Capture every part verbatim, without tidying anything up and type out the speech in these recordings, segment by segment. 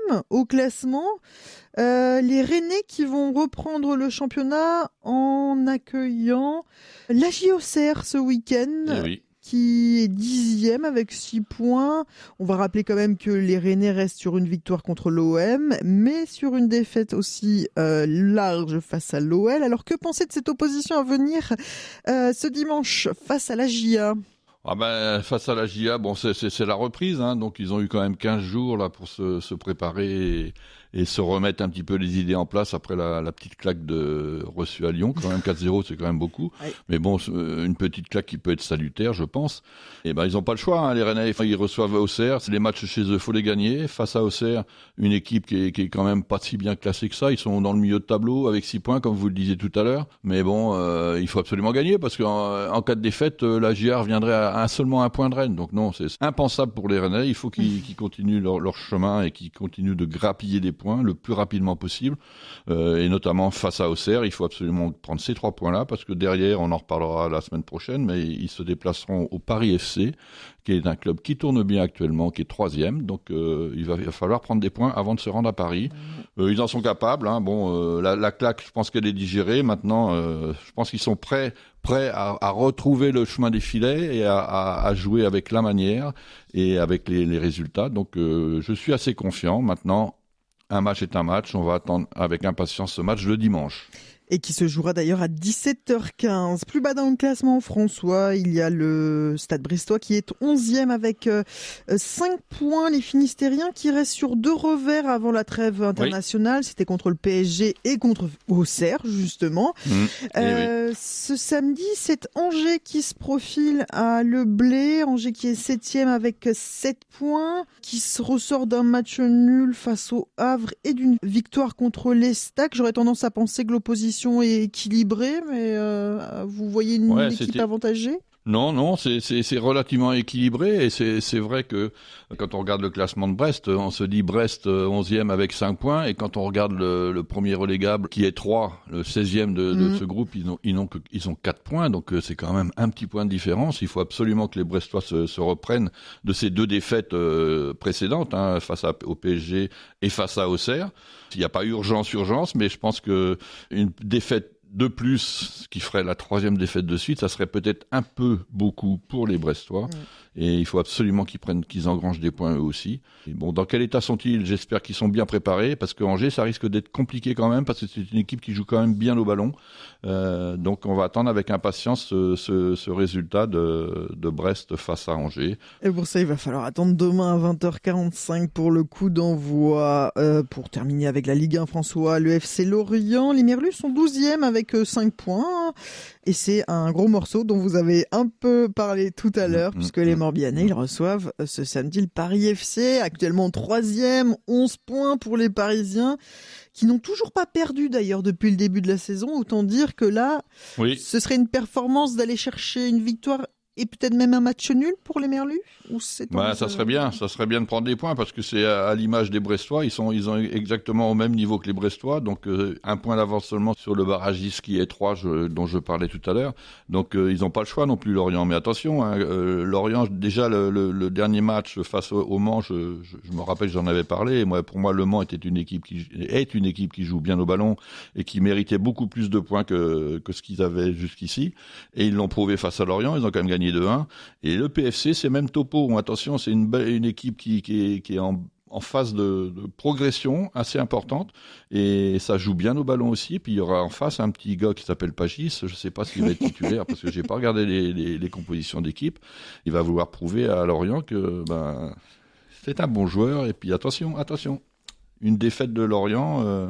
au classement. Euh, les Rennais qui vont reprendre le championnat en accueillant l'A J Auxerre ce week-end. Eh oui. Qui est dixième avec six points. On va rappeler quand même que les Rennais restent sur une victoire contre l'O M, mais sur une défaite aussi euh, large face à l'O L. Alors que penser de cette opposition à venir euh, ce dimanche face à la J A ? Ah ben, face à la J A, bon, c'est, c'est, c'est la reprise, hein, donc ils ont eu quand même quinze jours là pour se, se préparer et, et se remettre un petit peu les idées en place après la, la petite claque de reçue à Lyon. Quand même quatre zéro, c'est quand même beaucoup. Oui. Mais bon, une petite claque qui peut être salutaire, je pense. Et ben, ils n'ont pas le choix, hein, les Rennais. Ils reçoivent Auxerre. Les matchs chez eux, faut les gagner. Face à Auxerre, une équipe qui est, qui est quand même pas si bien classée que ça. Ils sont dans le milieu de tableau avec six points, comme vous le disiez tout à l'heure. Mais bon, euh, il faut absolument gagner parce qu'en en cas de défaite, la J A reviendrait à un, seulement un point de Rennes. Donc non, c'est impensable pour les Rennais. Il faut qu'ils, qu'ils continuent leur, leur chemin et qu'ils continuent de grappiller des points le plus rapidement possible, euh, et notamment face à Auxerre, il faut absolument prendre ces trois points-là, parce que derrière, on en reparlera la semaine prochaine, mais ils se déplaceront au Paris F C, qui est un club qui tourne bien actuellement, qui est troisième, donc euh, il, va, il va falloir prendre des points avant de se rendre à Paris. Euh, ils en sont capables, hein. Bon, euh, la, la claque, je pense qu'elle est digérée, maintenant, euh, je pense qu'ils sont prêts prêts à, à retrouver le chemin des filets et à, à, à jouer avec la manière et avec les, les résultats, donc euh, je suis assez confiant. Maintenant, un match est un match, on va attendre avec impatience ce match le dimanche. Et qui se jouera d'ailleurs à dix-sept heures quinze. Plus bas dans le classement, François, il y a le Stade Brestois qui est onzième avec euh, cinq points. Les Finistériens qui restent sur deux revers avant la trêve internationale. Oui. C'était contre le P S G et contre Auxerre, justement. Mmh. Euh, oui. Ce samedi, c'est Angers qui se profile à Le Blé. Angers qui est septième avec sept points, qui se ressort d'un match nul face au Havre et d'une victoire contre l'Estac. J'aurais tendance à penser que l'opposition est équilibrée, mais euh, vous voyez une ouais, équipe c'était... avantagée ? Non, non, c'est, c'est, c'est relativement équilibré et c'est, c'est vrai que quand on regarde le classement de Brest, on se dit Brest onzième avec cinq points et quand on regarde le, le premier relégable qui est trois, le seizième de, de mmh. ce groupe, ils ont, ils ont, ils ont quatre points, donc c'est quand même un petit point de différence. Il faut absolument que les Brestois se, se reprennent de ces deux défaites euh, précédentes, hein, face à, au P S G et face à Auxerre. Il n'y a pas urgence, urgence, mais je pense que une défaite de plus, ce qui ferait la troisième défaite de suite, ça serait peut-être un peu beaucoup pour les Brestois. Mmh. Et il faut absolument qu'ils prennent, qu'ils engrangent des points eux aussi. Et bon, dans quel état sont-ils ? J'espère qu'ils sont bien préparés, parce que Angers, ça risque d'être compliqué quand même, parce que c'est une équipe qui joue quand même bien au ballon. Euh, donc on va attendre avec impatience ce, ce, ce résultat de, de Brest face à Angers. Et pour ça, il va falloir attendre demain à vingt heures quarante-cinq pour le coup d'envoi. Euh, pour terminer avec la Ligue un, François, le F C Lorient. Les Merlus sont douzième avec cinq points. Et c'est un gros morceau dont vous avez un peu parlé tout à l'heure, mmh, puisque mmh, les Morbihanais, mmh. ils reçoivent ce samedi le Paris F C, actuellement troisième, onze points pour les Parisiens, qui n'ont toujours pas perdu d'ailleurs depuis le début de la saison. Autant dire que là, oui. ce serait une performance d'aller chercher une victoire et peut-être même un match nul pour les Merlus ou c'est bah, ça serait bien, ça serait bien de prendre des points parce que c'est à, à l'image des Brestois, ils sont ils ont exactement au même niveau que les Brestois, donc euh, un point d'avance seulement sur le barragiste qui est trois, je, dont je parlais tout à l'heure. Donc euh, ils n'ont pas le choix non plus Lorient, mais attention, hein, euh, Lorient déjà le, le, le dernier match face au, au Mans, je, je, je me rappelle que j'en avais parlé. Et moi, pour moi, le Mans était une équipe qui est une équipe qui joue bien au ballon et qui méritait beaucoup plus de points que que ce qu'ils avaient jusqu'ici. Et ils l'ont prouvé face à Lorient, ils ont quand même gagné deux un. Et le P F C, c'est même topo. Attention, c'est une, une équipe qui, qui est, qui est en, en phase de, de progression assez importante. Et ça joue bien au ballon aussi. Puis il y aura en face un petit gars qui s'appelle Pagis. Je ne sais pas s'il va être titulaire parce que j'ai pas regardé les, les, les compositions d'équipe. Il va vouloir prouver à Lorient que ben, c'est un bon joueur. Et puis attention, attention. Une défaite de Lorient... Euh,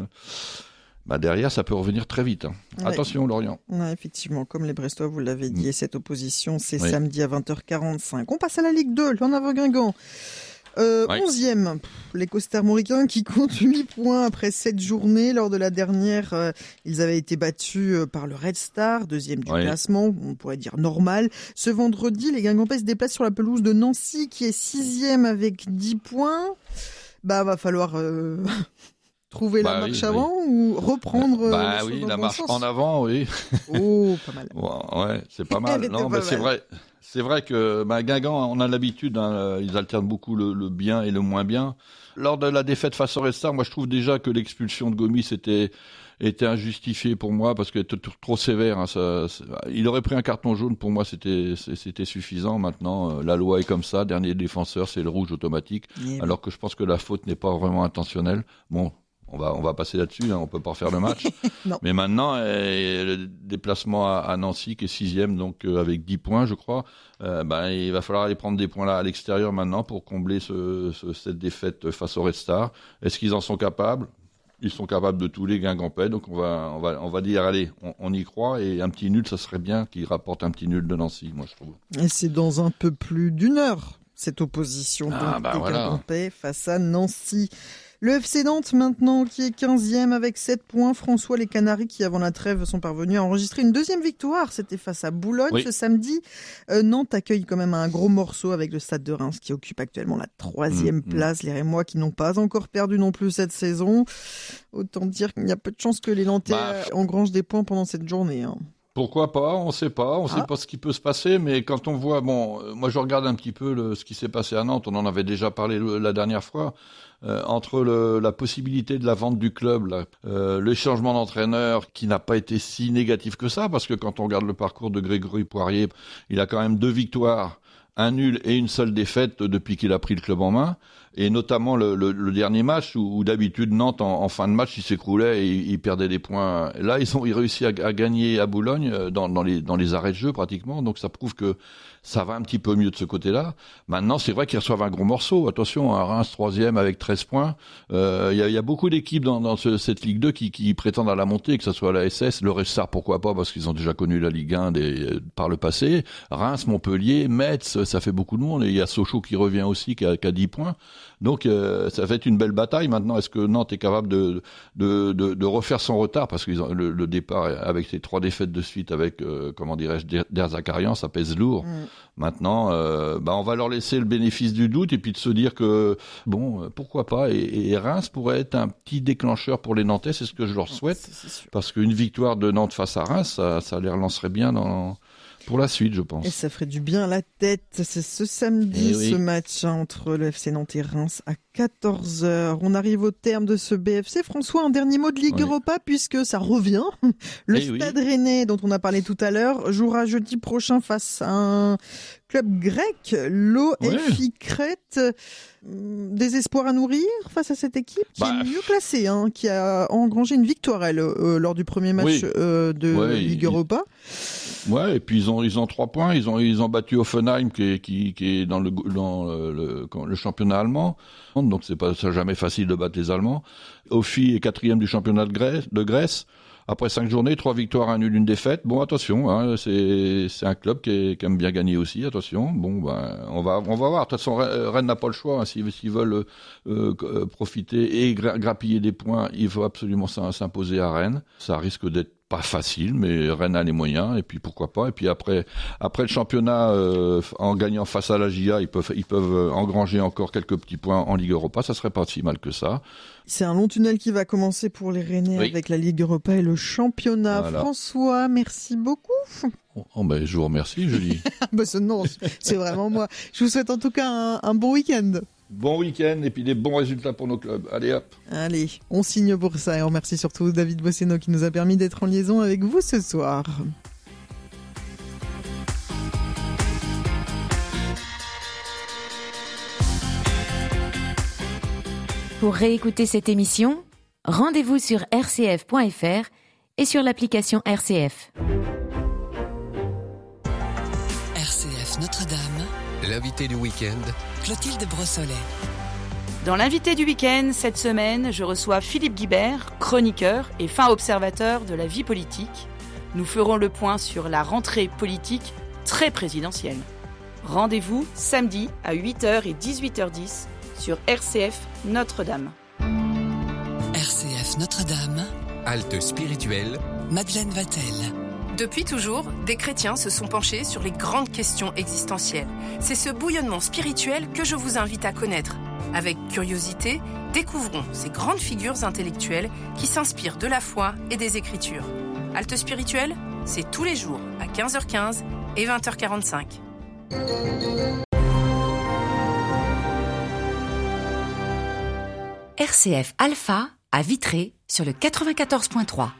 Bah derrière, ça peut revenir très vite. Hein. Ouais. Attention, Lorient. Ouais, effectivement, comme les Brestois, vous l'avez dit, mmh. cette opposition, c'est oui. samedi à vingt heures quarante-cinq. On passe à la Ligue deux, le Havre Guingamp. Euh, ouais. onzième, les Costarmoricains qui comptent huit points après sept journées. Lors de la dernière, euh, ils avaient été battus euh, par le Red Star, deuxième du ouais. classement, on pourrait dire normal. Ce vendredi, les Guingampais se déplacent sur la pelouse de Nancy, qui est sixième avec dix points. Bah, va falloir... Euh... Trouver bah la marche oui, avant oui. ou reprendre Bah euh, oui, dans la le marche bon sens. en avant, oui. Oh, pas mal. Ouais, ouais c'est pas mal. Non, pas mais c'est mal. vrai. C'est vrai que bah, Guingamp, on a l'habitude, hein, ils alternent beaucoup le, le bien et le moins bien. Lors de la défaite face au Red Star, moi je trouve déjà que l'expulsion de Gomis était était injustifiée pour moi parce qu'elle était trop sévère. Hein, ça, ça, il aurait pris un carton jaune, pour moi c'était c'était suffisant. Maintenant, euh, la loi est comme ça. Dernier défenseur, c'est le rouge automatique. Et alors oui. que je pense que la faute n'est pas vraiment intentionnelle. Bon. On va, on va passer là-dessus, hein, on peut pas refaire le match. Mais maintenant, euh, le déplacement à, à Nancy, qui est sixième, donc euh, avec dix points, je crois, euh, ben, il va falloir aller prendre des points là à l'extérieur maintenant pour combler ce, ce, cette défaite face au Red Star. Est-ce qu'ils en sont capables ? Ils sont capables de tous les Guingampais, donc on va, on va, on va dire, allez, on, on y croit, et un petit nul, ça serait bien qu'ils rapportent un petit nul de Nancy, moi je trouve. Et c'est dans un peu plus d'une heure, cette opposition ah, donc, bah, des voilà. Guingampais face à Nancy. Le F C Nantes maintenant qui est quinzième avec sept points. François, les Canaries qui avant la trêve sont parvenus à enregistrer une deuxième victoire. C'était face à Boulogne oui. ce samedi. Euh, Nantes accueille quand même un gros morceau avec le Stade de Reims qui occupe actuellement la troisième mmh, place. Mmh. Les Rémois qui n'ont pas encore perdu non plus cette saison. Autant dire qu'il y a peu de chances que les Nantais bah, engrangent des points pendant cette journée. Hein. Pourquoi pas, on ne sait pas, on ne ah. sait pas ce qui peut se passer, mais quand on voit, bon, moi je regarde un petit peu le, ce qui s'est passé à Nantes, on en avait déjà parlé le, la dernière fois, euh, entre le, la possibilité de la vente du club, là, euh, le changement d'entraîneur qui n'a pas été si négatif que ça, parce que quand on regarde le parcours de Grégory Poirier, il a quand même deux victoires, un nul et une seule défaite depuis qu'il a pris le club en main. Et notamment le, le, le dernier match où, où d'habitude Nantes en, en fin de match il s'écroulait et il, il perdait des points. Là ils ont ils réussi à, à gagner à Boulogne dans, dans les dans les arrêts de jeu pratiquement, donc ça prouve que ça va un petit peu mieux de ce côté-là. Maintenant c'est vrai qu'ils reçoivent un gros morceau. Attention, un Reims troisième avec treize points. Il euh, y, a, y a beaucoup d'équipes dans, dans ce, cette Ligue deux qui, qui prétendent à la montée, que ce soit la S S, le Red Star pourquoi pas parce qu'ils ont déjà connu la Ligue un des, par le passé. Reims, Montpellier, Metz, ça fait beaucoup de monde. Et il y a Sochaux qui revient aussi qui a, qui a dix points. Donc euh, ça va être une belle bataille. Maintenant, est-ce que Nantes est capable de de de, de refaire son retard parce que le, le départ avec ces trois défaites de suite avec euh, comment dirais-je Der Zakarian, ça pèse lourd. Mm. Maintenant, euh, bah on va leur laisser le bénéfice du doute et puis de se dire que bon, pourquoi pas. Et, et Reims pourrait être un petit déclencheur pour les Nantais, c'est ce que je leur souhaite, c'est, c'est parce qu'une victoire de Nantes face à Reims, ça, ça les relancerait bien dans pour la suite, je pense. Et ça ferait du bien à la tête. C'est ce samedi, oui. ce match hein, entre le F C Nantes et Reims à quatorze heures. On arrive au terme de ce B F C. François, un dernier mot de Ligue oui. Europa puisque ça revient. Le et Stade oui. Rennais, dont on a parlé tout à l'heure, jouera jeudi prochain face à un club grec, l'O F I ouais. Crète. Des espoirs à nourrir face à cette équipe qui bah, est mieux classée, hein, qui a engrangé une victoire elle, euh, lors du premier match oui. euh, de ouais, Ligue Europa. Il... Ouais, et puis ils ont ils ont trois points, ils ont ils ont battu Hoffenheim qui est qui qui est dans le dans le, le, le championnat allemand, donc c'est pas c'est jamais facile de battre les Allemands. Offi est quatrième du championnat de Grèce, de Grèce. Après cinq journées, trois victoires, un nul, une défaite. Bon, attention, hein, c'est c'est un club qui, est, qui aime bien gagner aussi. Attention. Bon, ben on va on va voir. De toute façon, Rennes n'a pas le choix. Hein, s'ils, s'ils veulent euh, profiter et gra- grappiller des points, il faut absolument s'imposer à Rennes. Ça risque d'être pas facile, mais Rennes a les moyens. Et puis pourquoi pas. Et puis après après le championnat, euh, en gagnant face à la J A, ils peuvent ils peuvent engranger encore quelques petits points en Ligue Europa. Ça serait pas si mal que ça. C'est un long tunnel qui va commencer pour les Rennais oui. avec la Ligue Europa et le championnat. Voilà. François, merci beaucoup. Oh, oh ben, je vous remercie, Julie. ben, ce, non, c'est vraiment moi. Je vous souhaite en tout cas un, un bon week-end. Bon week-end et puis des bons résultats pour nos clubs. Allez hop. Allez, on signe pour ça et on remercie surtout David Bosseno qui nous a permis d'être en liaison avec vous ce soir. Pour réécouter cette émission, rendez-vous sur r c f point f r et sur l'application R C F. R C F Notre-Dame. L'invité du week-end, Clotilde Brossolet. Dans l'invité du week-end, cette semaine, je reçois Philippe Guibert, chroniqueur et fin observateur de la vie politique. Nous ferons le point sur la rentrée politique très présidentielle. Rendez-vous samedi à huit heures et dix-huit heures dix sur R C F Notre-Dame. R C F Notre-Dame. Halte spirituelle. Madeleine Vatel. Depuis toujours, des chrétiens se sont penchés sur les grandes questions existentielles. C'est ce bouillonnement spirituel que je vous invite à connaître. Avec curiosité, découvrons ces grandes figures intellectuelles qui s'inspirent de la foi et des Écritures. Halte spirituelle, c'est tous les jours à quinze heures quinze et vingt heures quarante-cinq. R C F Alpha à Vitré sur le quatre-vingt-quatorze point trois.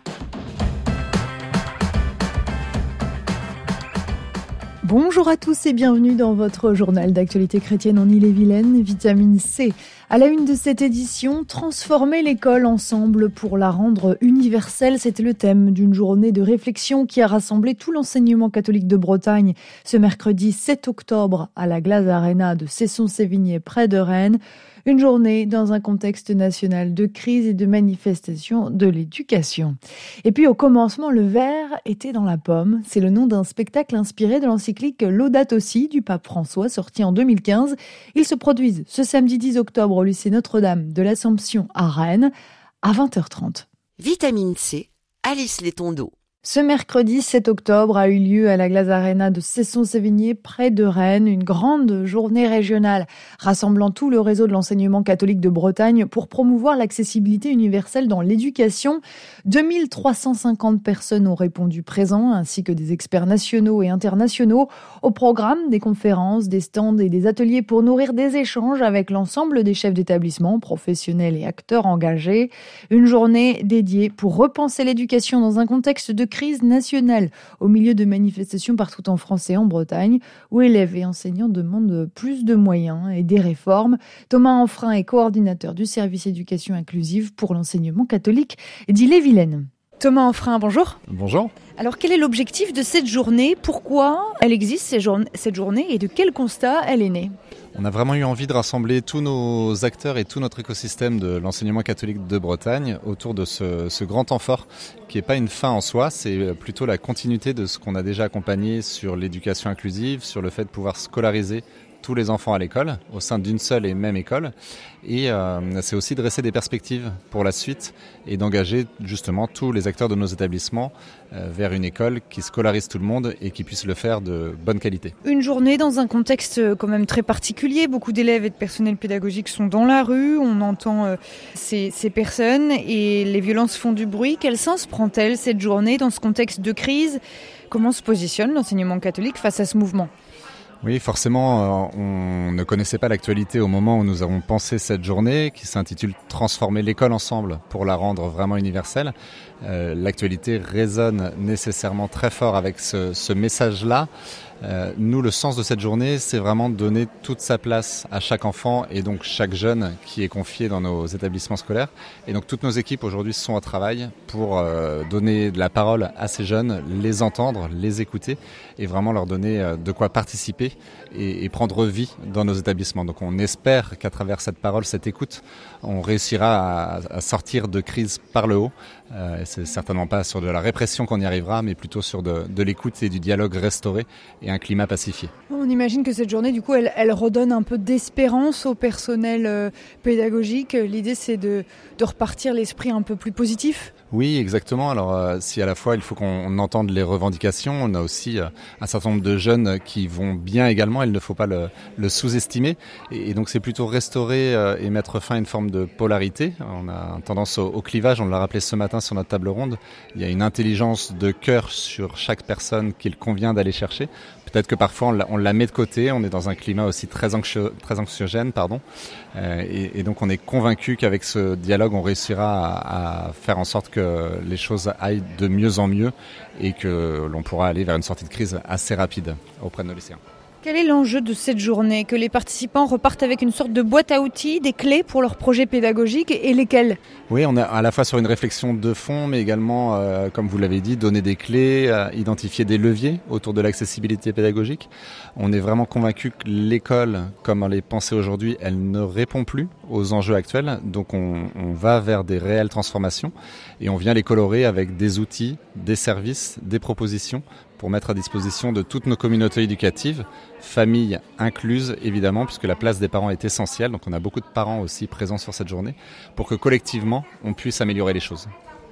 Bonjour à tous et bienvenue dans votre journal d'actualité chrétienne en Ille-et-Vilaine, Vitamine C. À la une de cette édition, transformer l'école ensemble pour la rendre universelle, c'était le thème d'une journée de réflexion qui a rassemblé tout l'enseignement catholique de Bretagne ce mercredi sept octobre à la Glace Arena de Cesson-Sévigné près de Rennes. Une journée dans un contexte national de crise et de manifestation de l'éducation. Et puis au commencement, le verre était dans la pomme. C'est le nom d'un spectacle inspiré de l'encyclique Laudato Si du pape François, sorti en deux mille quinze. Ils se produisent ce samedi dix octobre au lycée Notre-Dame de l'Assomption à Rennes à vingt heures trente. Vitamine C, Alice Létondo. Ce mercredi sept octobre a eu lieu à la Glace Arena de Cesson-Sévigné près de Rennes une grande journée régionale rassemblant tout le réseau de l'enseignement catholique de Bretagne pour promouvoir l'accessibilité universelle dans l'éducation. deux mille trois cent cinquante personnes ont répondu présents ainsi que des experts nationaux et internationaux au programme des conférences, des stands et des ateliers pour nourrir des échanges avec l'ensemble des chefs d'établissement, professionnels et acteurs engagés. Une journée dédiée pour repenser l'éducation dans un contexte de crise nationale au milieu de manifestations partout en France et en Bretagne où élèves et enseignants demandent plus de moyens et des réformes. Thomas Enfrin est coordinateur du service éducation inclusive pour l'enseignement catholique d'Ille-et-Vilaine. Thomas Enfrin, bonjour. Bonjour. Alors quel est l'objectif de cette journée ? Pourquoi elle existe cette journée et de quel constat elle est née ? On a vraiment eu envie de rassembler tous nos acteurs et tout notre écosystème de l'enseignement catholique de Bretagne autour de ce, ce grand temps fort qui n'est pas une fin en soi, c'est plutôt la continuité de ce qu'on a déjà accompagné sur l'éducation inclusive, sur le fait de pouvoir scolariser tous les enfants à l'école, au sein d'une seule et même école. Et euh, c'est aussi dresser des perspectives pour la suite et d'engager justement tous les acteurs de nos établissements euh, vers une école qui scolarise tout le monde et qui puisse le faire de bonne qualité. Une journée dans un contexte quand même très particulier. Beaucoup d'élèves et de personnel pédagogique sont dans la rue. On entend euh, ces, ces personnes et les violences font du bruit. Quel sens prend-elle cette journée dans ce contexte de crise ? Comment se positionne l'enseignement catholique face à ce mouvement ? Oui, forcément, euh, on ne connaissait pas l'actualité au moment où nous avons pensé cette journée qui s'intitule « Transformer l'école ensemble pour la rendre vraiment universelle ». Euh, l'actualité résonne nécessairement très fort avec ce, ce message-là. Euh, nous, le sens de cette journée, c'est vraiment de donner toute sa place à chaque enfant et donc chaque jeune qui est confié dans nos établissements scolaires. Et donc toutes nos équipes aujourd'hui sont au travail pour euh, donner de la parole à ces jeunes, les entendre, les écouter et vraiment leur donner euh, de quoi participer et, et prendre vie dans nos établissements. Donc on espère qu'à travers cette parole, cette écoute, on réussira à, à sortir de crise par le haut. Euh, c'est certainement pas sur de la répression qu'on y arrivera, mais plutôt sur de, de l'écoute et du dialogue restauré et un climat pacifié. On imagine que cette journée, du coup, elle, elle redonne un peu d'espérance au personnel euh, pédagogique. L'idée, c'est de, de repartir l'esprit un peu plus positif. Oui, exactement. Alors, euh, si à la fois, il faut qu'on entende les revendications, on a aussi euh, un certain nombre de jeunes qui vont bien également, il ne faut pas le, le sous-estimer. Et, et donc, c'est plutôt restaurer euh, et mettre fin à une forme de polarité. On a tendance au, au clivage, on l'a rappelé ce matin sur notre table ronde. Il y a une intelligence de cœur sur chaque personne qu'il convient d'aller chercher. Peut-être que parfois on la, on la met de côté, on est dans un climat aussi très, anxio, très anxiogène, pardon, euh, et, et donc on est convaincu qu'avec ce dialogue on réussira à, à faire en sorte que les choses aillent de mieux en mieux et que l'on pourra aller vers une sortie de crise assez rapide auprès de nos lycéens. Quel est l'enjeu de cette journée ? Que les participants repartent avec une sorte de boîte à outils, des clés pour leur projet pédagogique et lesquelles ? Oui, on est à la fois sur une réflexion de fond, mais également, euh, comme vous l'avez dit, donner des clés, euh, identifier des leviers autour de l'accessibilité pédagogique. On est vraiment convaincu que l'école, comme elle est pensée aujourd'hui, elle ne répond plus aux enjeux actuels. Donc on, on va vers des réelles transformations et on vient les colorer avec des outils, des services, des propositions pour mettre à disposition de toutes nos communautés éducatives, familles incluses évidemment, puisque la place des parents est essentielle. Donc on a beaucoup de parents aussi présents sur cette journée pour que collectivement on puisse améliorer les choses.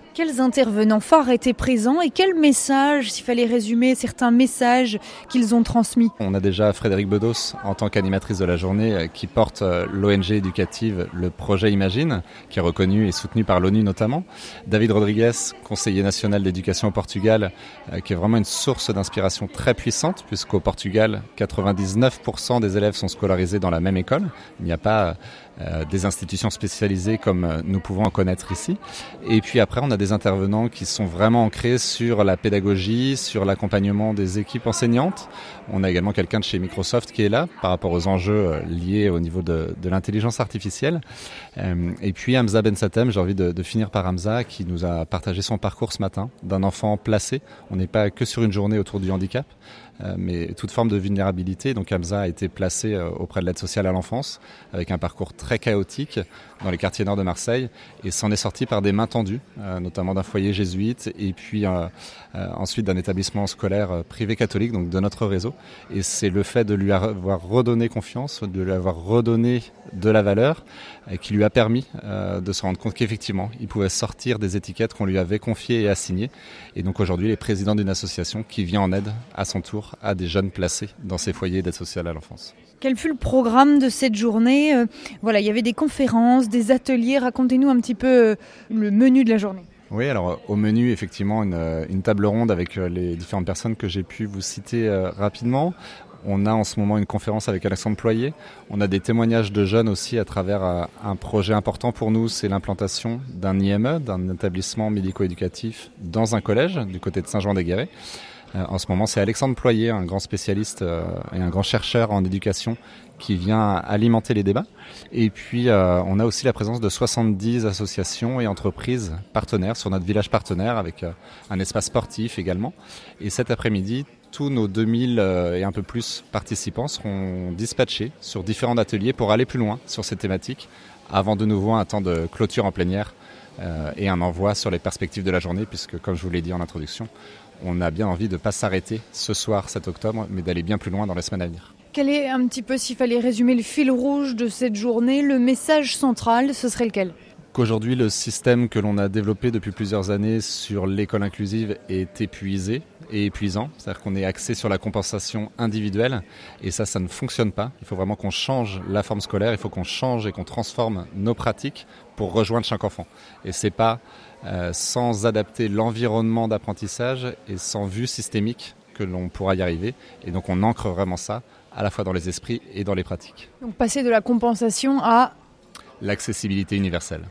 Quels intervenants phares étaient présents et quels messages, s'il fallait résumer certains messages qu'ils ont transmis? On a déjà Frédéric Bedos en tant qu'animatrice de la journée qui porte l'O N G éducative, le projet Imagine, qui est reconnu et soutenu par l'ONU notamment. David Rodrigues, conseiller national d'éducation au Portugal, qui est vraiment une source d'inspiration très puissante, puisqu'au Portugal, quatre-vingt-dix-neuf pour cent des élèves sont scolarisés dans la même école. Il n'y a pas euh, des institutions spécialisées comme nous pouvons en connaître ici. Et puis après, on a des intervenants qui sont vraiment ancrés sur la pédagogie, sur l'accompagnement des équipes enseignantes. On a également quelqu'un de chez Microsoft qui est là par rapport aux enjeux liés au niveau de, de l'intelligence artificielle. Euh, et puis Hamza Bensatem, j'ai envie de, de finir par Hamza qui nous a partagé son parcours ce matin d'un enfant placé. On n'est pas que sur une journée autour du handicap, euh, mais toute forme de vulnérabilité. Donc Hamza a été placé euh, auprès de l'aide sociale à l'enfance avec un parcours très chaotique dans les quartiers nord de Marseille et s'en est sorti par des mains tendues, euh, notamment d'un foyer jésuite et puis euh, euh, ensuite d'un établissement scolaire euh, privé catholique, donc de notre réseau. Et c'est le fait de lui avoir redonné confiance, de lui avoir redonné de la valeur euh, qui lui a permis euh, de se rendre compte qu'effectivement, il pouvait sortir des étiquettes qu'on lui avait confiées et assignées. Et donc aujourd'hui, il est président d'une association qui vient en aide à son tour à des jeunes placés dans ces foyers d'aide sociale à l'enfance. Quel fut le programme de cette journée? euh, Voilà, il y avait des conférences, des ateliers. Racontez-nous un petit peu euh, le menu de la journée. Oui, alors au menu, effectivement, une, une table ronde avec les différentes personnes que j'ai pu vous citer euh, rapidement. On a en ce moment une conférence avec Alexandre Ployer. On a des témoignages de jeunes aussi à travers euh, un projet important pour nous, c'est l'implantation d'un I M E, d'un établissement médico-éducatif dans un collège du côté de Saint-Jean-des-Guérets. Euh, en ce moment, c'est Alexandre Ployer, un grand spécialiste euh, et un grand chercheur en éducation qui vient alimenter les débats. Et puis, euh, on a aussi la présence de soixante-dix associations et entreprises partenaires sur notre village partenaire avec euh, un espace sportif également. Et cet après-midi, tous nos deux mille euh, et un peu plus participants seront dispatchés sur différents ateliers pour aller plus loin sur ces thématiques avant de nouveau un temps de clôture en plénière euh, et un envoi sur les perspectives de la journée puisque, comme je vous l'ai dit en introduction, on a bien envie de ne pas s'arrêter ce soir, sept octobre, mais d'aller bien plus loin dans les semaines à venir. Quel est un petit peu, s'il fallait résumer le fil rouge de cette journée, le message central, ce serait lequel? Qu'aujourd'hui, le système que l'on a développé depuis plusieurs années sur l'école inclusive est épuisé et épuisant. C'est-à-dire qu'on est axé sur la compensation individuelle et ça, ça ne fonctionne pas. Il faut vraiment qu'on change la forme scolaire, il faut qu'on change et qu'on transforme nos pratiques pour rejoindre chaque enfant. Et c'est pas euh, sans adapter l'environnement d'apprentissage et sans vue systémique que l'on pourra y arriver. Et donc on ancre vraiment ça à la fois dans les esprits et dans les pratiques. Donc passer de la compensation à l'accessibilité universelle.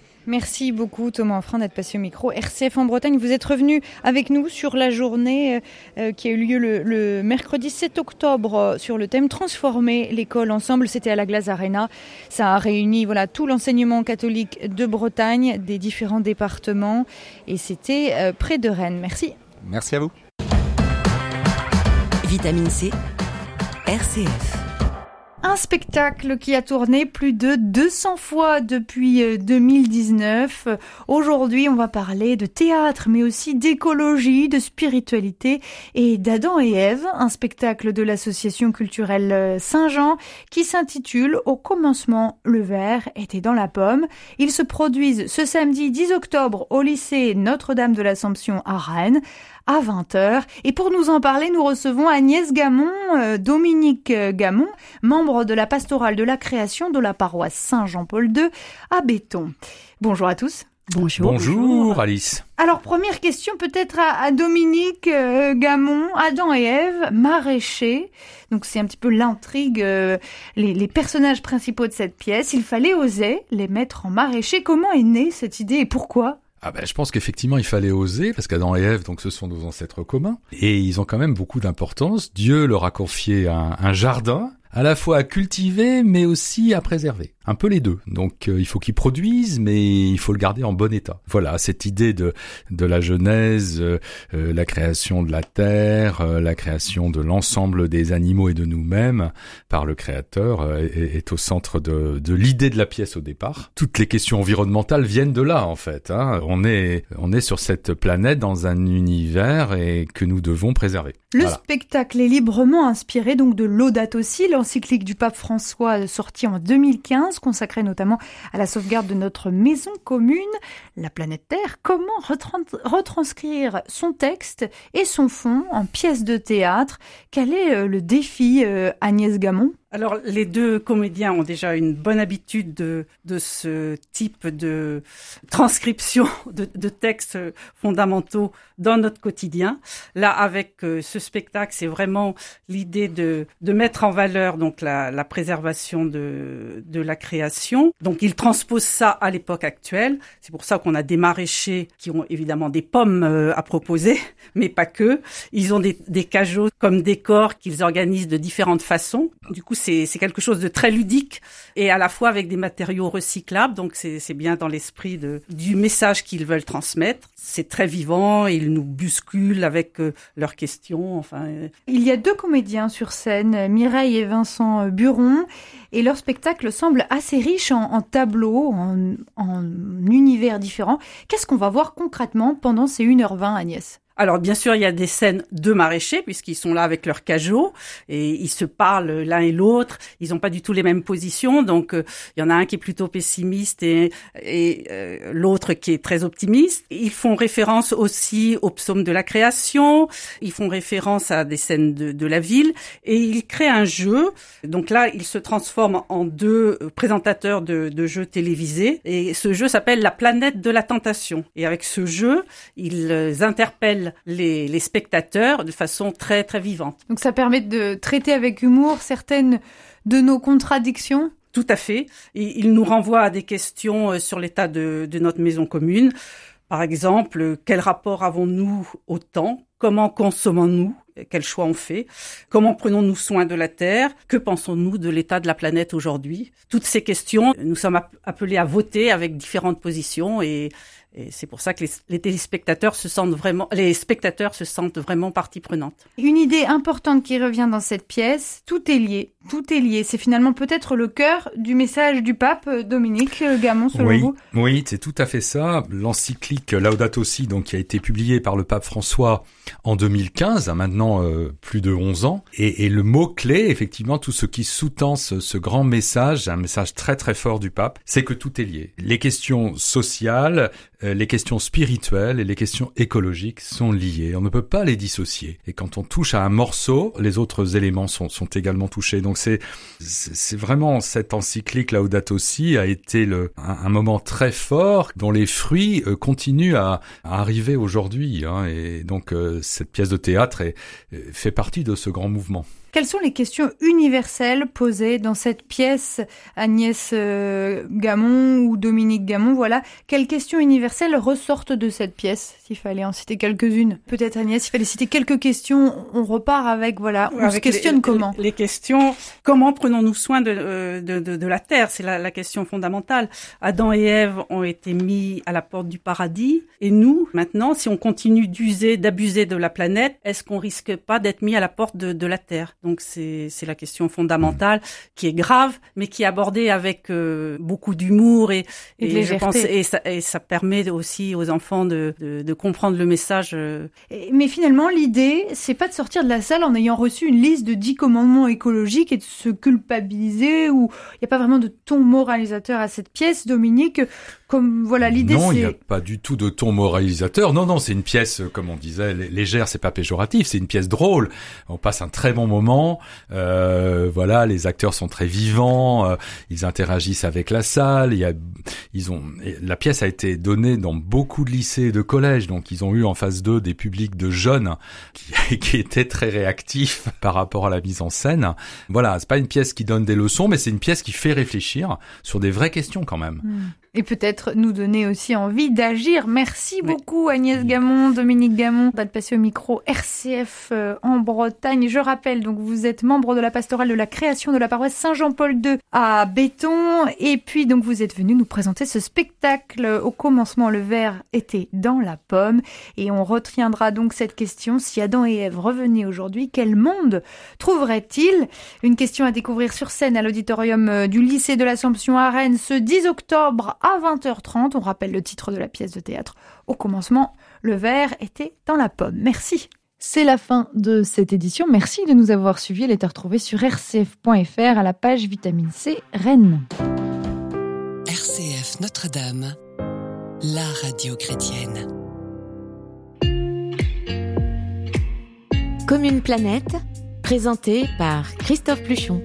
Merci beaucoup Thomas Enfrin d'être passé au micro. R C F en Bretagne, vous êtes revenu avec nous sur la journée euh, qui a eu lieu le, le mercredi sept octobre euh, sur le thème Transformer l'école ensemble. C'était à la Glace Arena. Ça a réuni voilà, tout l'enseignement catholique de Bretagne, des différents départements et c'était euh, près de Rennes. Merci. Merci à vous. Vitamine C, R C F. Un spectacle qui a tourné plus de deux cents fois depuis deux mille dix-neuf. Aujourd'hui, on va parler de théâtre, mais aussi d'écologie, de spiritualité et d'Adam et Ève, un spectacle de l'association culturelle Saint-Jean qui s'intitule « Au commencement, le verre était dans la pomme ». Ils se produisent ce samedi dix octobre au lycée Notre-Dame de l'Assomption à Rennes à vingt heures. Et pour nous en parler, nous recevons Agnès Gamon, euh, Dominique Gamon, membre de la pastorale de la création de la paroisse Saint-Jean-Paul deux à Béton. Bonjour à tous. Bonjour. Bonjour Alice. Alors première question peut-être à, à Dominique euh, Gamon, Adam et Ève, maraîchers. Donc c'est un petit peu l'intrigue, euh, les, les personnages principaux de cette pièce. Il fallait oser les mettre en maraîchers. Comment est née cette idée et pourquoi ? Ah ben, je pense qu'effectivement, il fallait oser, parce qu'Adam et Ève, donc, ce sont nos ancêtres communs, et ils ont quand même beaucoup d'importance. Dieu leur a confié un, un jardin, à la fois à cultiver, mais aussi à préserver. Un peu les deux. Donc, euh, il faut qu'ils produisent, mais il faut le garder en bon état. Voilà, cette idée de de la Genèse, euh, euh, la création de la terre, euh, la création de l'ensemble des animaux et de nous-mêmes par le Créateur euh, est, est au centre de, de l'idée de la pièce au départ. Toutes les questions environnementales viennent de là, en fait. Hein. On est on est sur cette planète dans un univers et que nous devons préserver. Le Voilà. spectacle est librement inspiré donc de Laudato Si, l'encyclique du pape François sortie en deux mille quinze, consacrée notamment à la sauvegarde de notre maison commune, la planète Terre. Comment retran- retranscrire son texte et son fond en pièce de théâtre? Quel est euh, le défi, euh, Agnès Gamon? Alors, les deux comédiens ont déjà une bonne habitude de, de ce type de transcription de, de textes fondamentaux dans notre quotidien. Là, avec euh, ce spectacle, c'est vraiment l'idée de, de mettre en valeur donc la, la préservation de, de la création. Donc, ils transposent ça à l'époque actuelle. C'est pour ça qu'on a des maraîchers qui ont évidemment des pommes euh, à proposer, mais pas que. Ils ont des, des cajots comme décors qu'ils organisent de différentes façons. Du coup, c'est, c'est quelque chose de très ludique et à la fois avec des matériaux recyclables. Donc, c'est, c'est bien dans l'esprit de, du message qu'ils veulent transmettre. C'est très vivant. Ils nous bousculent avec euh, leurs questions. Enfin, euh... Il y a deux comédiens sur scène, Mireille et Vincent Buron, et leur spectacle semble assez riche en, en tableaux, en, en univers différents. Qu'est-ce qu'on va voir concrètement pendant ces une heure vingt, Agnès ? Alors, bien sûr, il y a des scènes de maraîchers, puisqu'ils sont là avec leurs cajots, et ils se parlent l'un et l'autre. Ils n'ont pas du tout les mêmes positions, donc euh, il y en a un qui est plutôt pessimiste et, et euh, l'autre qui est très optimiste. Ils font référence aussi au psaume de la création, ils font référence à des scènes de, de la ville, et ils créent un jeu. Donc là, ils se transforment en deux présentateurs de, de jeux télévisés, et ce jeu s'appelle La planète de la tentation. Et avec ce jeu, ils interpellent Les, les spectateurs de façon très très vivante. Donc ça permet de traiter avec humour certaines de nos contradictions. Tout à fait. Et il nous renvoie à des questions sur l'état de, de notre maison commune. Par exemple, quel rapport avons-nous au temps ? Comment consommons-nous ? Quels choix on fait ? Comment prenons-nous soin de la Terre ? Que pensons-nous de l'état de la planète aujourd'hui ? Toutes ces questions, nous sommes appelés à voter avec différentes positions et Et c'est pour ça que les, les téléspectateurs se sentent vraiment, les spectateurs se sentent vraiment partie prenante. Une idée importante qui revient dans cette pièce, tout est lié, tout est lié. C'est finalement peut-être le cœur du message du pape, Dominique Gamon, selon oui, vous. Oui, c'est tout à fait ça. L'encyclique Laudato Si, donc, qui a été publiée par le pape François en deux mille quinze, maintenant euh, plus de onze ans. Et, et le mot-clé, effectivement, tout ce qui sous-tend ce, ce grand message, un message très très fort du pape, c'est que tout est lié. Les questions sociales, les questions spirituelles et les questions écologiques sont liées. On ne peut pas les dissocier. Et quand on touche à un morceau, les autres éléments sont, sont également touchés. Donc c'est, c'est, c'est vraiment cette encyclique Laudato Si a été le, un, un moment très fort dont les fruits euh, continuent à, à arriver aujourd'hui. Hein, et donc euh, cette pièce de théâtre est, fait partie de ce grand mouvement. Quelles sont les questions universelles posées dans cette pièce, Agnès euh, Gamon ou Dominique Gamon, voilà. Quelles questions universelles ressortent de cette pièce, s'il fallait en citer quelques-unes? Peut-être Agnès, s'il fallait citer quelques questions, on repart avec, voilà, on avec se questionne les, comment les, les questions, comment prenons-nous soin de, de, de, de la Terre? C'est la, la question fondamentale. Adam et Ève ont été mis à la porte du paradis, et nous, maintenant, si on continue d'user, d'abuser de la planète, est-ce qu'on risque pas d'être mis à la porte de, de la Terre? Donc c'est, c'est la question fondamentale qui est grave, mais qui est abordée avec euh, beaucoup d'humour et, et, et je pense et ça, et ça permet aussi aux enfants de, de, de comprendre le message. Euh. Mais finalement, l'idée, c'est pas de sortir de la salle en ayant reçu une liste de dix commandements écologiques et de se culpabiliser, ou il n'y a pas vraiment de ton moralisateur à cette pièce, Dominique. Comme voilà, l'idée, non, c'est... il n'y a pas du tout de ton moralisateur. Non, non, c'est une pièce, comme on disait, légère, c'est pas péjoratif, c'est une pièce drôle. On passe un très bon moment. Euh, voilà, les acteurs sont très vivants, euh, ils interagissent avec la salle. Il y a, ils ont, la pièce a été donnée dans beaucoup de lycées et de collèges, donc ils ont eu en face d'eux des publics de jeunes qui, qui étaient très réactifs par rapport à la mise en scène. Voilà, c'est pas une pièce qui donne des leçons, mais c'est une pièce qui fait réfléchir sur des vraies questions quand même. Mmh. Et peut-être nous donner aussi envie d'agir. Merci oui. beaucoup Agnès Gamon, Dominique Gamon, d'être passé au micro R C F euh, en Bretagne. Je rappelle, donc vous êtes membre de la pastorale de la création de la paroisse Saint-Jean-Paul deux à Béton. Et puis donc vous êtes venu nous présenter ce spectacle. Au commencement, le verre était dans la pomme. Et on retiendra donc cette question. Si Adam et Ève revenaient aujourd'hui, quel monde trouveraient-ils? Une question à découvrir sur scène à l'auditorium du lycée de l'Assomption à Rennes ce dix octobre à vingt heures trente. On rappelle le titre de la pièce de théâtre. Au commencement, le verre était dans la pomme. Merci. C'est la fin de cette édition. Merci de nous avoir suivis. Elle est à retrouver sur r c f point f r à la page Vitamine C Rennes. R C F Notre-Dame, la radio chrétienne. Comme une planète, présentée par Christophe Pluchon.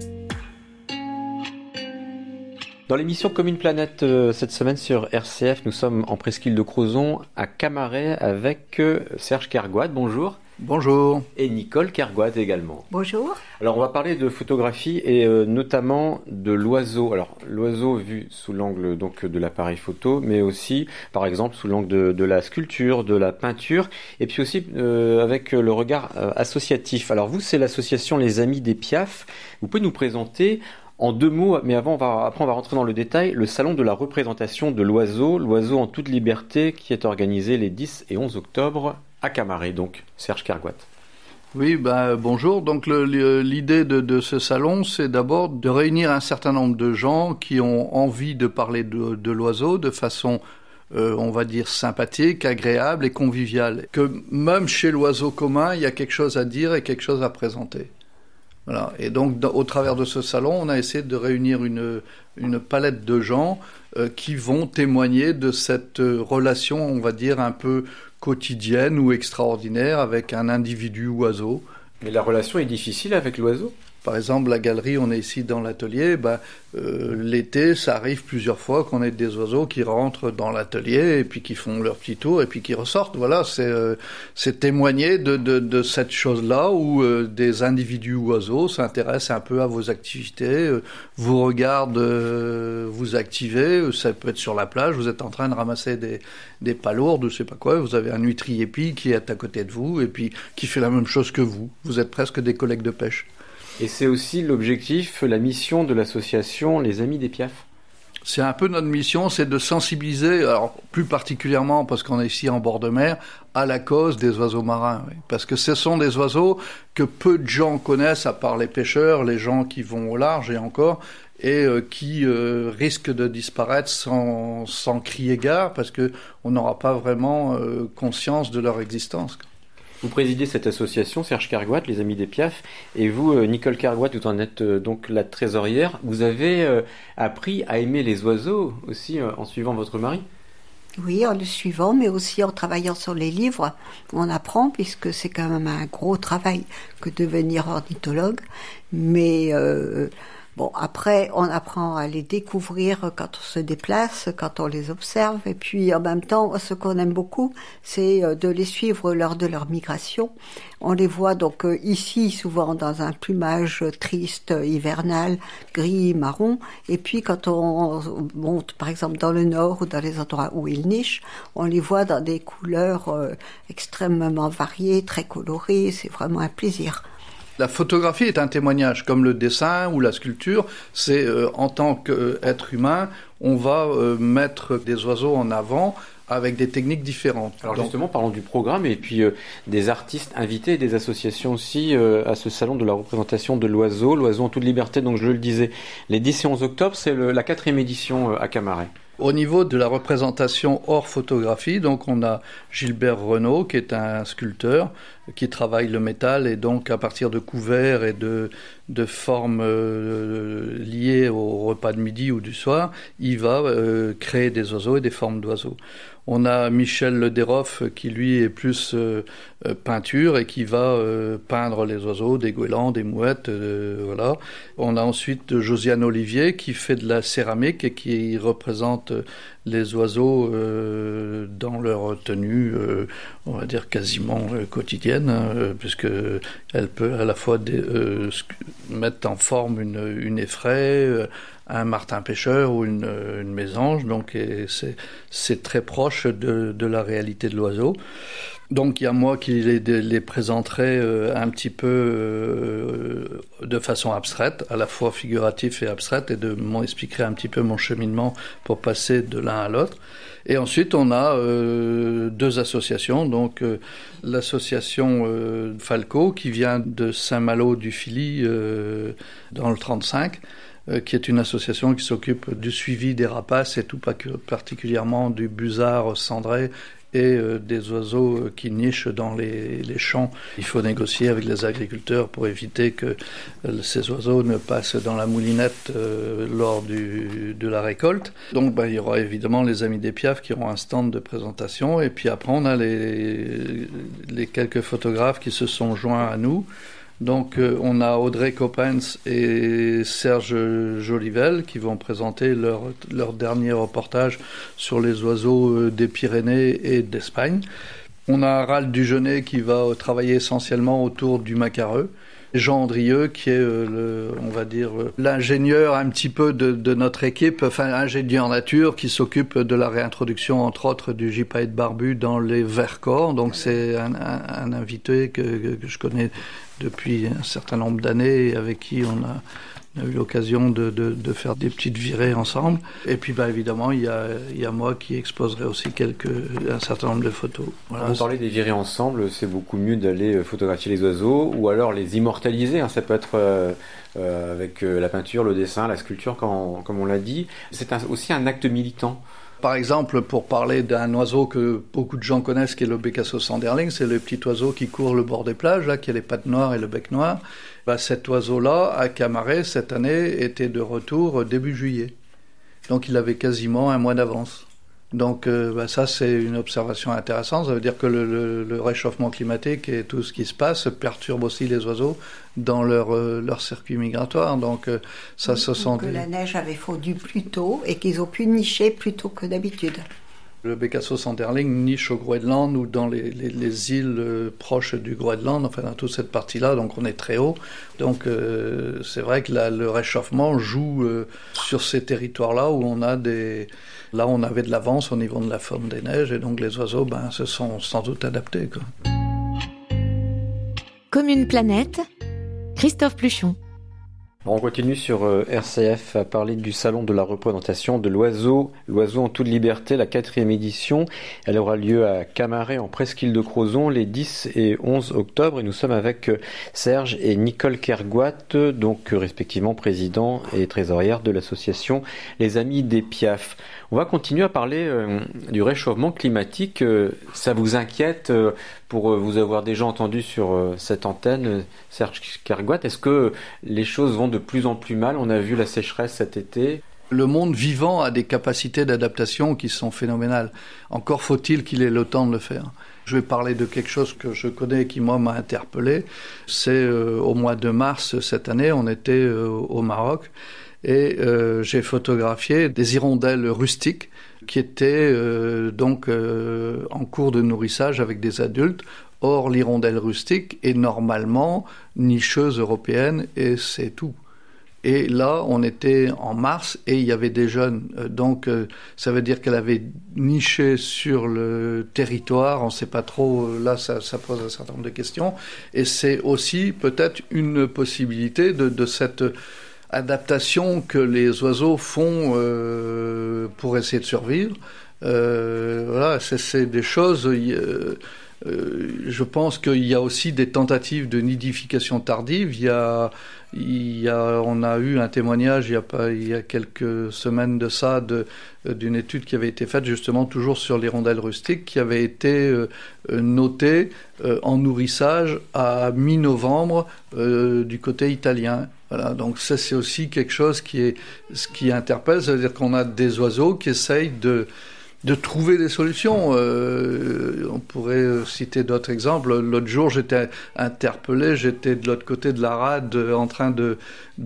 Dans l'émission Comme une planète, euh, cette semaine sur R C F, nous sommes en presqu'île de Crozon à Camaret avec euh, Serge Kergoat, bonjour. Bonjour. Et Nicole Kergoat également. Bonjour. Alors on va parler de photographie et euh, notamment de l'oiseau. Alors l'oiseau vu sous l'angle donc de l'appareil photo, mais aussi par exemple sous l'angle de, de la sculpture, de la peinture, et puis aussi euh, avec le regard euh, associatif. Alors vous, c'est l'association Les Amis des Piaf. Vous pouvez nous présenter en deux mots, mais avant on va, après on va rentrer dans le détail, le salon de la représentation de l'oiseau, l'oiseau en toute liberté, qui est organisé les dix et onze octobre à Camaret, donc Serge Kergoat. Oui, ben, bonjour. Donc le, le, l'idée de, de ce salon, c'est d'abord de réunir un certain nombre de gens qui ont envie de parler de, de l'oiseau de façon, euh, on va dire, sympathique, agréable et conviviale. Que même chez l'oiseau commun, il y a quelque chose à dire et quelque chose à présenter. Voilà. Et donc, dans, au travers de ce salon, on a essayé de réunir une, une palette de gens euh, qui vont témoigner de cette euh, relation, on va dire, un peu quotidienne ou extraordinaire avec un individu oiseau. Mais la relation est difficile avec l'oiseau ? Par exemple, la galerie, on est ici dans l'atelier, ben, euh, l'été, ça arrive plusieurs fois qu'on ait des oiseaux qui rentrent dans l'atelier et puis qui font leur petit tour et puis qui ressortent. Voilà, c'est, euh, c'est témoigner de, de, de cette chose-là où euh, des individus oiseaux s'intéressent un peu à vos activités, euh, vous regardent, euh, vous activez, ça peut être sur la plage, vous êtes en train de ramasser des, des palourdes ou je sais pas quoi, vous avez un huîtrier-pie qui est à côté de vous et puis qui fait la même chose que vous. Vous êtes presque des collègues de pêche. Et c'est aussi l'objectif, la mission de l'association Les Amis des Piaf. C'est un peu notre mission, c'est de sensibiliser, alors plus particulièrement parce qu'on est ici en bord de mer, à la cause des oiseaux marins. Oui. Parce que ce sont des oiseaux que peu de gens connaissent, à part les pêcheurs, les gens qui vont au large et encore, et euh, qui euh, risquent de disparaître sans, sans crier gare, parce qu'on n'aura pas vraiment euh, conscience de leur existence. Vous présidez cette association, Serge Kergoat, Les Amis des Piaf, et vous, euh, Nicole Kergoat, vous en êtes euh, donc la trésorière. Vous avez euh, appris à aimer les oiseaux aussi euh, en suivant votre mari ? Oui, en le suivant, mais aussi en travaillant sur les livres. On apprend, puisque c'est quand même un gros travail que de devenir ornithologue. Mais euh, bon, après, on apprend à les découvrir quand on se déplace, quand on les observe. Et puis, en même temps, ce qu'on aime beaucoup, c'est de les suivre lors de leur migration. On les voit donc ici, souvent dans un plumage triste, hivernal, gris, marron. Et puis, quand on monte, par exemple, dans le nord ou dans les endroits où ils nichent, on les voit dans des couleurs extrêmement variées, très colorées. C'est vraiment un plaisir. La photographie est un témoignage, comme le dessin ou la sculpture. C'est euh, en tant qu'être humain, on va euh, mettre des oiseaux en avant avec des techniques différentes. Alors Donc, justement, parlons du programme et puis euh, des artistes invités et des associations aussi euh, à ce salon de la représentation de l'oiseau, l'oiseau en toute liberté. Donc je le disais, les dix et onze octobre, c'est le, la quatrième édition euh, à Camaret. Au niveau de la représentation hors photographie, donc on a Gilbert Renaud qui est un sculpteur qui travaille le métal et donc à partir de couverts et de, de formes euh, liées au repas de midi ou du soir, il va euh, créer des oiseaux et des formes d'oiseaux. On a Michel Lederoff qui lui est plus euh, peinture et qui va euh, peindre les oiseaux, des goélands, des mouettes, euh, voilà. On a ensuite Josiane Olivier qui fait de la céramique et qui représente les oiseaux euh, dans leur tenue, euh, on va dire quasiment euh, quotidienne, hein, puisque elle peut à la fois des, euh, mettre en forme une, une effraie, euh, un martin pêcheur ou une, une mésange, donc et c'est, c'est très proche de, de la réalité de l'oiseau. Donc il y a moi qui les, les présenterai euh, un petit peu euh, de façon abstraite, à la fois figurative et abstraite, et de m'expliquerai un petit peu mon cheminement pour passer de l'un à l'autre. Et ensuite on a euh, deux associations, donc euh, l'association euh, Falco qui vient de Saint-Malo du Filly euh, dans le trente-cinq, euh, qui est une association qui s'occupe du suivi des rapaces et tout particulièrement du busard cendré et euh, des oiseaux qui nichent dans les, les champs. Il faut négocier avec les agriculteurs pour éviter que euh, ces oiseaux ne passent dans la moulinette euh, lors du, de la récolte. Donc ben, il y aura évidemment les Amis des Piafs qui auront un stand de présentation, et puis après on a les, les quelques photographes qui se sont joints à nous. Donc euh, on a Audrey Coppens et Serge Jolivel qui vont présenter leur, leur dernier reportage sur les oiseaux euh, des Pyrénées et d'Espagne. On a Harald Dugenet qui va travailler essentiellement autour du macareux. Jean Andrieux qui est, euh, le, on va dire, euh, l'ingénieur un petit peu de, de notre équipe, enfin ingénieur nature qui s'occupe de la réintroduction entre autres du gypaète barbu dans les Vercors. Donc c'est un, un, un invité que, que, que je connais depuis un certain nombre d'années et avec qui on a, on a eu l'occasion de, de, de faire des petites virées ensemble. Et puis bah, évidemment, il y a, il y a moi qui exposerai aussi quelques, un certain nombre de photos. Voilà. Vous parlez des virées ensemble, c'est beaucoup mieux d'aller photographier les oiseaux ou alors les immortaliser. Hein, ça peut être euh, euh, avec la peinture, le dessin, la sculpture, comme on, comme on l'a dit. C'est un, aussi un acte militant. Par exemple, pour parler d'un oiseau que beaucoup de gens connaissent, qui est le Bécassos sanderling, c'est le petit oiseau qui court le bord des plages, là, qui a les pattes noires et le bec noir. Bah, cet oiseau-là, à Camaret, cette année, était de retour début juillet. Donc il avait quasiment un mois d'avance. Donc euh, bah, ça, c'est une observation intéressante. Ça veut dire que le, le, le réchauffement climatique et tout ce qui se passe perturbe aussi les oiseaux dans leur, euh, leur circuit migratoire. Donc euh, ça oui, se sent... Que la neige avait fondu plus tôt et qu'ils ont pu nicher plus tôt que d'habitude. Le Bécassos sanderling niche au Groenland ou dans les, les, les îles euh, proches du Groenland, enfin dans toute cette partie-là, donc on est très haut. Donc euh, c'est vrai que la, le réchauffement joue euh, sur ces territoires-là où on a des... Là on avait de l'avance au niveau de la fonte des neiges et donc les oiseaux ben, se sont sans doute adaptés, quoi. Comme une planète, Christophe Pluchon. On continue sur R C F à parler du salon de la représentation de l'oiseau, l'oiseau en toute liberté, la quatrième édition. Elle aura lieu à Camaret en presqu'île de Crozon les dix et onze octobre et nous sommes avec Serge et Nicole Kergoat, donc respectivement président et trésorière de l'association Les Amis des Piafs. On va continuer à parler euh, du réchauffement climatique. Euh, ça vous inquiète euh, pour euh, vous avoir déjà entendu sur euh, cette antenne, euh, Serge Kergoat. Est-ce que les choses vont de plus en plus mal? On a vu la sécheresse cet été. Le monde vivant a des capacités d'adaptation qui sont phénoménales. Encore faut-il qu'il ait le temps de le faire. Je vais parler de quelque chose que je connais et qui, moi, m'a interpellé. C'est euh, au mois de mars cette année, on était euh, au Maroc. Et euh, j'ai photographié des hirondelles rustiques qui étaient euh, donc euh, en cours de nourrissage avec des adultes. Or, l'hirondelle rustique est normalement nicheuse européenne et c'est tout. Et là, on était en mars et il y avait des jeunes. Donc, euh, ça veut dire qu'elle avait niché sur le territoire. On ne sait pas trop. Là, ça, ça pose un certain nombre de questions. Et c'est aussi peut-être une possibilité de, de cette adaptation que les oiseaux font euh, pour essayer de survivre. Euh, voilà, c'est, c'est des choses... Euh, euh, je pense qu'il y a aussi des tentatives de nidification tardive. Il y a, il y a, on a eu un témoignage il y a, pas, il y a quelques semaines de ça de, d'une étude qui avait été faite justement toujours sur l'hirondelle rustique qui avait été euh, notée euh, en nourrissage à mi-novembre euh, du côté italien. Voilà, donc ça c'est aussi quelque chose qui est ce qui interpelle, c'est-à-dire qu'on a des oiseaux qui essayent de de trouver des solutions. Euh, on pourrait citer d'autres exemples. L'autre jour, j'étais interpellé, j'étais de l'autre côté de la rade en train de,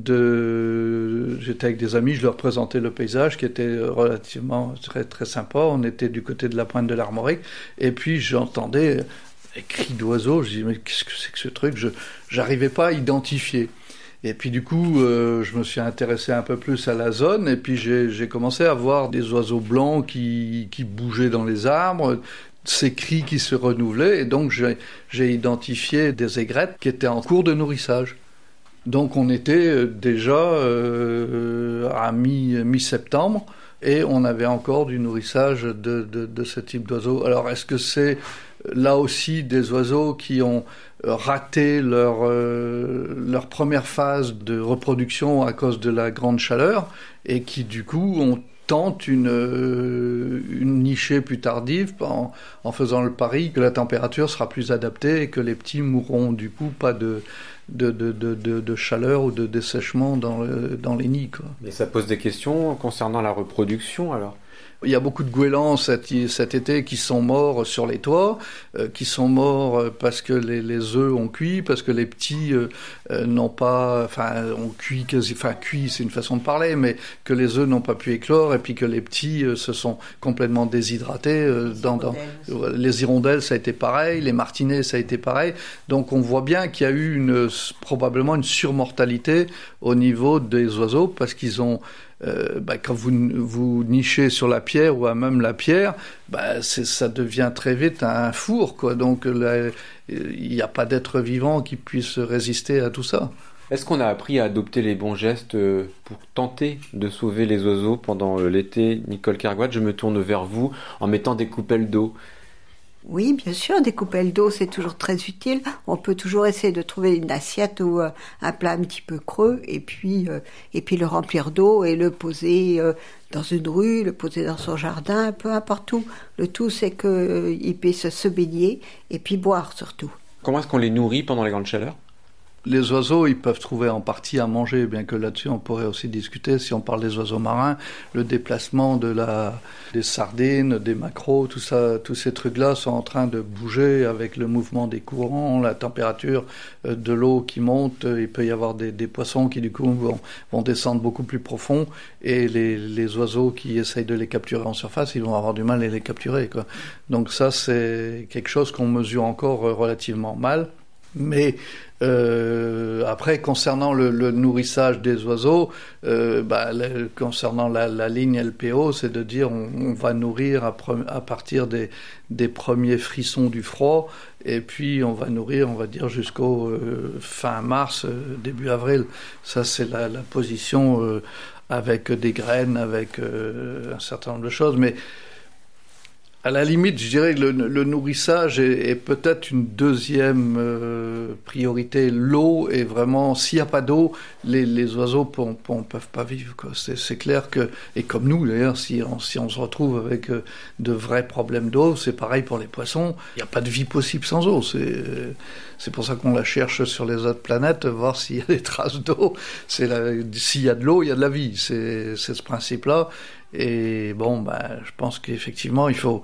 de... J'étais avec des amis, je leur présentais le paysage qui était relativement très, très sympa. On était du côté de la pointe de l'Armorique. Et puis, j'entendais des cris d'oiseaux. Je dis, mais qu'est-ce que c'est que ce truc? Je n'arrivais pas à identifier. Et puis du coup, euh, je me suis intéressé un peu plus à la zone et puis j'ai, j'ai commencé à voir des oiseaux blancs qui, qui bougeaient dans les arbres, ces cris qui se renouvelaient et donc j'ai, j'ai identifié des aigrettes qui étaient en cours de nourrissage. Donc on était déjà euh, à mi, mi-septembre et on avait encore du nourrissage de, de, de ce type d'oiseaux. Alors est-ce que c'est là aussi des oiseaux qui ont raté leur, euh, leur première phase de reproduction à cause de la grande chaleur et qui du coup ont tente une, euh, une nichée plus tardive en, en faisant le pari que la température sera plus adaptée et que les petits mourront du coup pas de, de, de, de, de, de chaleur ou de dessèchement dans, le, dans les nids, quoi. Mais ça pose des questions concernant la reproduction alors ? Il y a beaucoup de goélands cet, cet été qui sont morts sur les toits, euh, qui sont morts parce que les, les œufs ont cuit, parce que les petits euh, euh, n'ont pas, enfin, ont cuit quasi, enfin, cuit, c'est une façon de parler, mais que les œufs n'ont pas pu éclore et puis que les petits euh, se sont complètement déshydratés. Euh, dans, dans, euh, les hirondelles, ça a été pareil, les martinets, ça a été pareil. Donc on voit bien qu'il y a eu une, probablement une surmortalité au niveau des oiseaux parce qu'ils ont Euh, bah, quand vous, vous nichez sur la pierre ou à même la pierre, bah, c'est, ça devient très vite un four, quoi. Donc il n'y a pas d'être vivant qui puisse résister à tout ça. Est-ce qu'on a appris à adopter les bons gestes pour tenter de sauver les oiseaux pendant l'été? Nicole Kergoat, je me tourne vers vous en mettant des coupelles d'eau. Oui, bien sûr, des coupelles d'eau, c'est toujours très utile. On peut toujours essayer de trouver une assiette ou euh, un plat un petit peu creux et puis, euh, et puis le remplir d'eau et le poser euh, dans une rue, le poser dans son jardin, peu importe où. Le tout, c'est qu'il euh, puisse se baigner et puis boire surtout. Comment est-ce qu'on les nourrit pendant les grandes chaleurs ? Les oiseaux, ils peuvent trouver en partie à manger, bien que là-dessus on pourrait aussi discuter, si on parle des oiseaux marins, le déplacement de la, des sardines, des maquereaux, tout ça, tous ces trucs-là sont en train de bouger avec le mouvement des courants, la température de l'eau qui monte, il peut y avoir des, des poissons qui du coup vont, vont descendre beaucoup plus profond, et les, les oiseaux qui essayent de les capturer en surface, ils vont avoir du mal à les capturer, quoi. Donc ça, c'est quelque chose qu'on mesure encore relativement mal, mais Euh, après, concernant le, le nourrissage des oiseaux, euh, bah, le, concernant la, la ligne L P O, c'est de dire on, on va nourrir à, pre, à partir des, des premiers frissons du froid, et puis on va nourrir, on va dire, jusqu'au euh, fin mars, euh, début avril. Ça, c'est la, la position euh, avec des graines, avec euh, un certain nombre de choses, mais à la limite, je dirais que le, le nourrissage est, est peut-être une deuxième euh, priorité. L'eau est vraiment, s'il n'y a pas d'eau, les, les oiseaux ne peuvent pas vivre, quoi. C'est, c'est clair que, et comme nous d'ailleurs, si on, si on se retrouve avec euh, de vrais problèmes d'eau, c'est pareil pour les poissons. Il n'y a pas de vie possible sans eau. C'est, c'est pour ça qu'on la cherche sur les autres planètes, voir s'il y a des traces d'eau. C'est la, s'il y a de l'eau, il y a de la vie. C'est, c'est ce principe-là. Et bon, ben, je pense qu'effectivement, il faut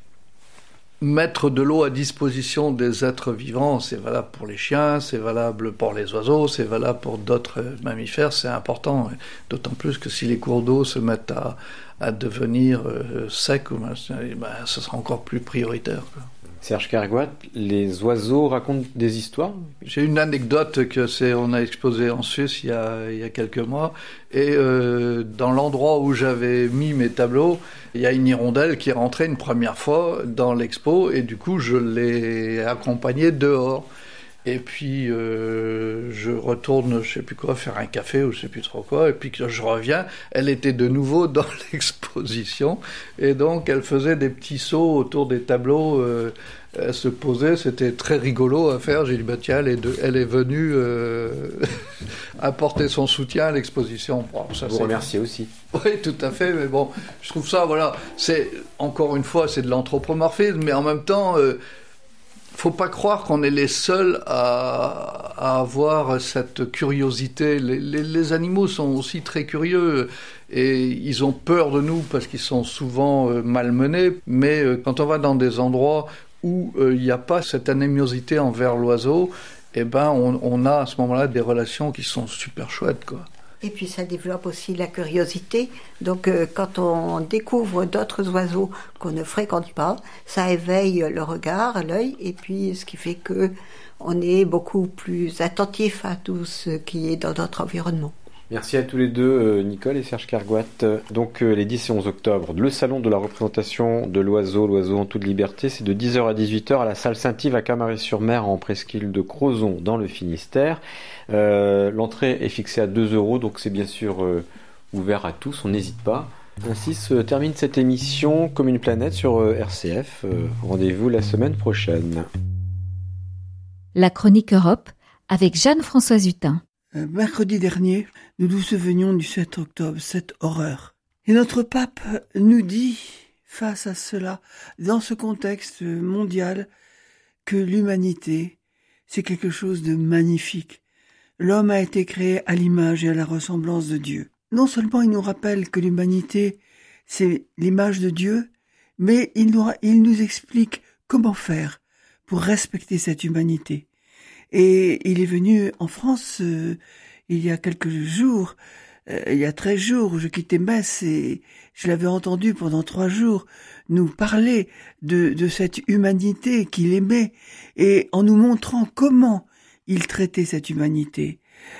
mettre de l'eau à disposition des êtres vivants. C'est valable pour les chiens, c'est valable pour les oiseaux, c'est valable pour d'autres mammifères. C'est important, d'autant plus que si les cours d'eau se mettent à, à devenir euh, secs, ben, ce sera encore plus prioritaire, quoi. Serge Kergoat, les oiseaux racontent des histoires ? J'ai une anecdote que c'est, on a exposé en Suisse il y a, il y a quelques mois, et euh, dans l'endroit où j'avais mis mes tableaux, il y a une hirondelle qui est rentrée une première fois dans l'expo, et du coup je l'ai accompagnée dehors. Et puis euh, je retourne, je sais plus quoi, faire un café ou je sais plus trop quoi, et puis que je reviens, elle était de nouveau dans l'exposition, et donc elle faisait des petits sauts autour des tableaux, euh, elle se posait, c'était très rigolo à faire. J'ai dit bah tiens, elle est, de, elle est venue euh, apporter son soutien à l'exposition. Bon, ça, vous remerciez aussi. Oui, tout à fait, mais bon, je trouve ça, voilà, c'est encore une fois, c'est de l'anthropomorphisme, mais en même temps. Euh, Faut pas croire qu'on est les seuls à, à avoir cette curiosité. Les, les, les animaux sont aussi très curieux et ils ont peur de nous parce qu'ils sont souvent euh, malmenés. Mais euh, quand on va dans des endroits où il euh, n'y a pas cette animosité envers l'oiseau, eh ben on, on a à ce moment-là des relations qui sont super chouettes, quoi. Et puis ça développe aussi la curiosité. Donc euh, quand on découvre d'autres oiseaux qu'on ne fréquente pas, ça éveille le regard, l'œil, et puis ce qui fait que on est beaucoup plus attentif à tout ce qui est dans notre environnement. Merci à tous les deux, euh, Nicole et Serge Kergoat. Donc euh, les dix et onze octobre, le salon de la représentation de l'oiseau, l'oiseau en toute liberté, c'est de dix heures à dix-huit heures à la salle Saint-Yves à Camaret-sur-Mer en presqu'île de Crozon dans le Finistère. Euh, l'entrée est fixée à deux euros, donc c'est bien sûr euh, ouvert à tous, on n'hésite pas. Ainsi se termine cette émission Comme une planète sur R C F. Euh, rendez-vous la semaine prochaine. La chronique Europe avec Jeanne-Françoise Hutin. Euh, mercredi dernier, nous nous souvenions du sept octobre, cette horreur. Et notre pape nous dit, face à cela, dans ce contexte mondial, que l'humanité, c'est quelque chose de magnifique. L'homme a été créé à l'image et à la ressemblance de Dieu. Non seulement il nous rappelle que l'humanité, c'est l'image de Dieu, mais il nous, il nous explique comment faire pour respecter cette humanité. Et il est venu en France euh, il y a quelques jours, euh, il y a treize jours, où je quittais Metz et je l'avais entendu pendant trois jours nous parler de, de cette humanité qu'il aimait et en nous montrant comment il traitait cette humanité.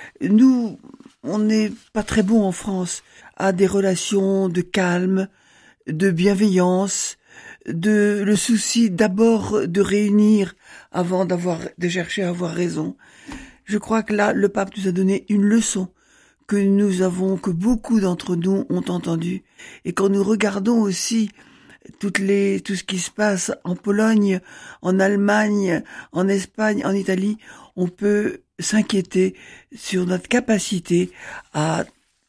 Nous, on n'est pas très bon en France à des relations de calme, de bienveillance, de le souci d'abord de réunir avant d'avoir de chercher à avoir raison. Je crois que là, le pape nous a donné une leçon que nous avons, que beaucoup d'entre nous ont entendu. Et quand nous regardons aussi toutes les, tout ce qui se passe en Pologne, en Allemagne, en Espagne, en Italie, on peut s'inquiéter sur notre capacité à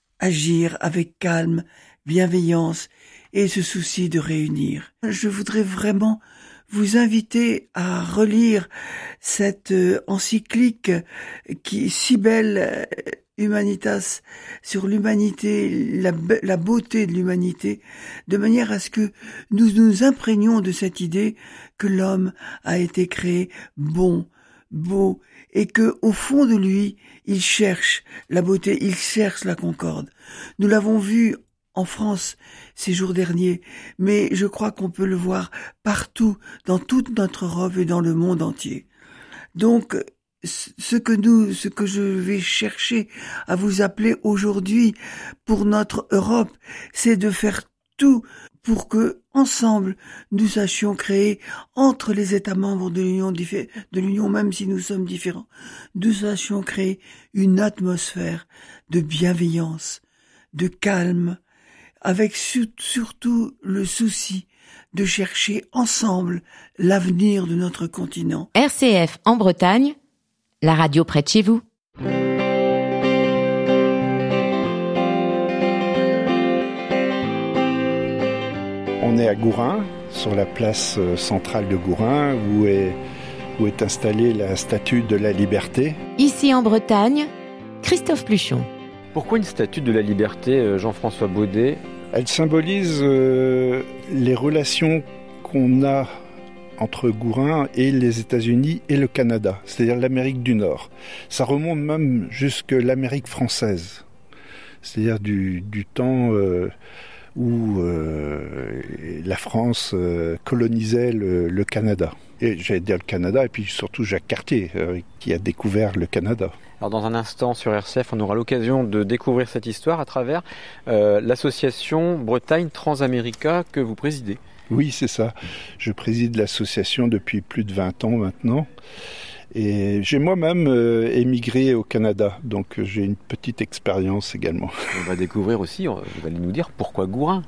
agir avec calme, bienveillance et ce souci de réunir. Je voudrais vraiment vous inviter à relire cette encyclique qui est si belle, Humanitas, sur l'humanité, la, la beauté de l'humanité, de manière à ce que nous nous imprégnions de cette idée que l'homme a été créé bon, beau, et que au fond de lui, il cherche la beauté, il cherche la concorde. Nous l'avons vu en France ces jours derniers, mais je crois qu'on peut le voir partout, dans toute notre Europe et dans le monde entier. Donc, ce que nous, ce que je vais chercher à vous appeler aujourd'hui pour notre Europe, c'est de faire tout pour que, ensemble, nous sachions créer entre les États membres de l'Union, de l'Union, même si nous sommes différents, nous sachions créer une atmosphère de bienveillance, de calme, avec surtout le souci de chercher ensemble l'avenir de notre continent. R C F en Bretagne, la radio près de chez vous. On est à Gourin, sur la place centrale de Gourin, où est, où est installée la statue de la liberté. Ici en Bretagne, Christophe Pluchon. Pourquoi une statue de la liberté, Jean-François Baudet ? Elle symbolise euh, les relations qu'on a entre Gourin et les États-Unis et le Canada, c'est-à-dire l'Amérique du Nord. Ça remonte même jusque l'Amérique française, c'est-à-dire du, du temps euh, où euh, la France euh, colonisait le, le Canada. Et j'allais dire le Canada, et puis surtout Jacques Cartier, euh, qui a découvert le Canada. Alors dans un instant sur R C F, on aura l'occasion de découvrir cette histoire à travers euh, l'association Bretagne Transamérica que vous présidez. Oui, c'est ça. Je préside l'association depuis plus de vingt ans maintenant. Et j'ai moi-même euh, émigré au Canada, donc j'ai une petite expérience également. On va découvrir aussi, vous allez nous dire pourquoi Gourin.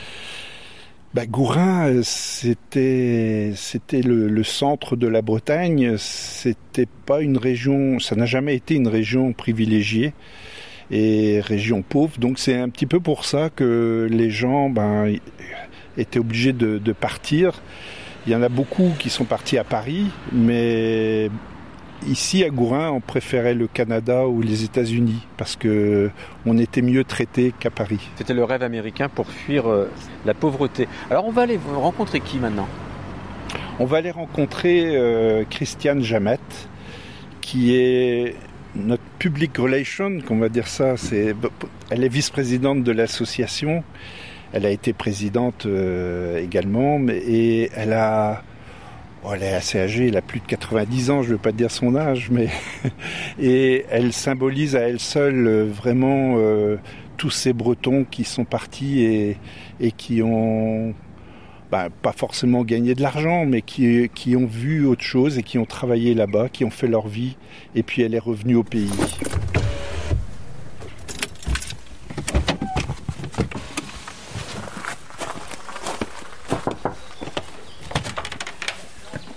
Bah, Gourin, c'était, c'était le, le centre de la Bretagne. C'était pas une région, ça n'a jamais été une région privilégiée et région pauvre. Donc c'est un petit peu pour ça que les gens, ben, étaient obligés de, de partir. Il y en a beaucoup qui sont partis à Paris, mais ici à Gourin, on préférait le Canada ou les États-Unis parce que on était mieux traités qu'à Paris. C'était le rêve américain pour fuir euh, la pauvreté. Alors on va aller rencontrer qui maintenant ? On va aller rencontrer euh, Christiane Jamet, qui est notre public relation, qu'on va dire ça. C'est, elle est vice-présidente de l'association. Elle a été présidente euh, également, et elle a Oh, elle est assez âgée, elle a plus de quatre-vingt-dix ans, je ne veux pas dire son âge, mais et elle symbolise à elle seule euh, vraiment euh, tous ces Bretons qui sont partis et, et qui ont bah, pas forcément gagné de l'argent, mais qui, qui ont vu autre chose et qui ont travaillé là-bas, qui ont fait leur vie, et puis elle est revenue au pays.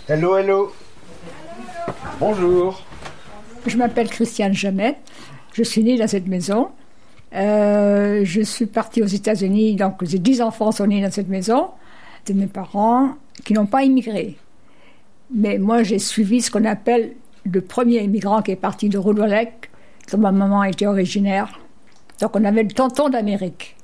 Hello, hello. Bonjour. Je m'appelle Christiane Jamet. Je suis née dans cette maison. Euh, je suis partie aux États-Unis, donc j'ai dix enfants sont nés dans cette maison, de mes parents qui n'ont pas immigré. Mais moi, j'ai suivi ce qu'on appelle le premier immigrant qui est parti de Roudoilec, dont ma maman était originaire. Donc on avait le tonton d'Amérique.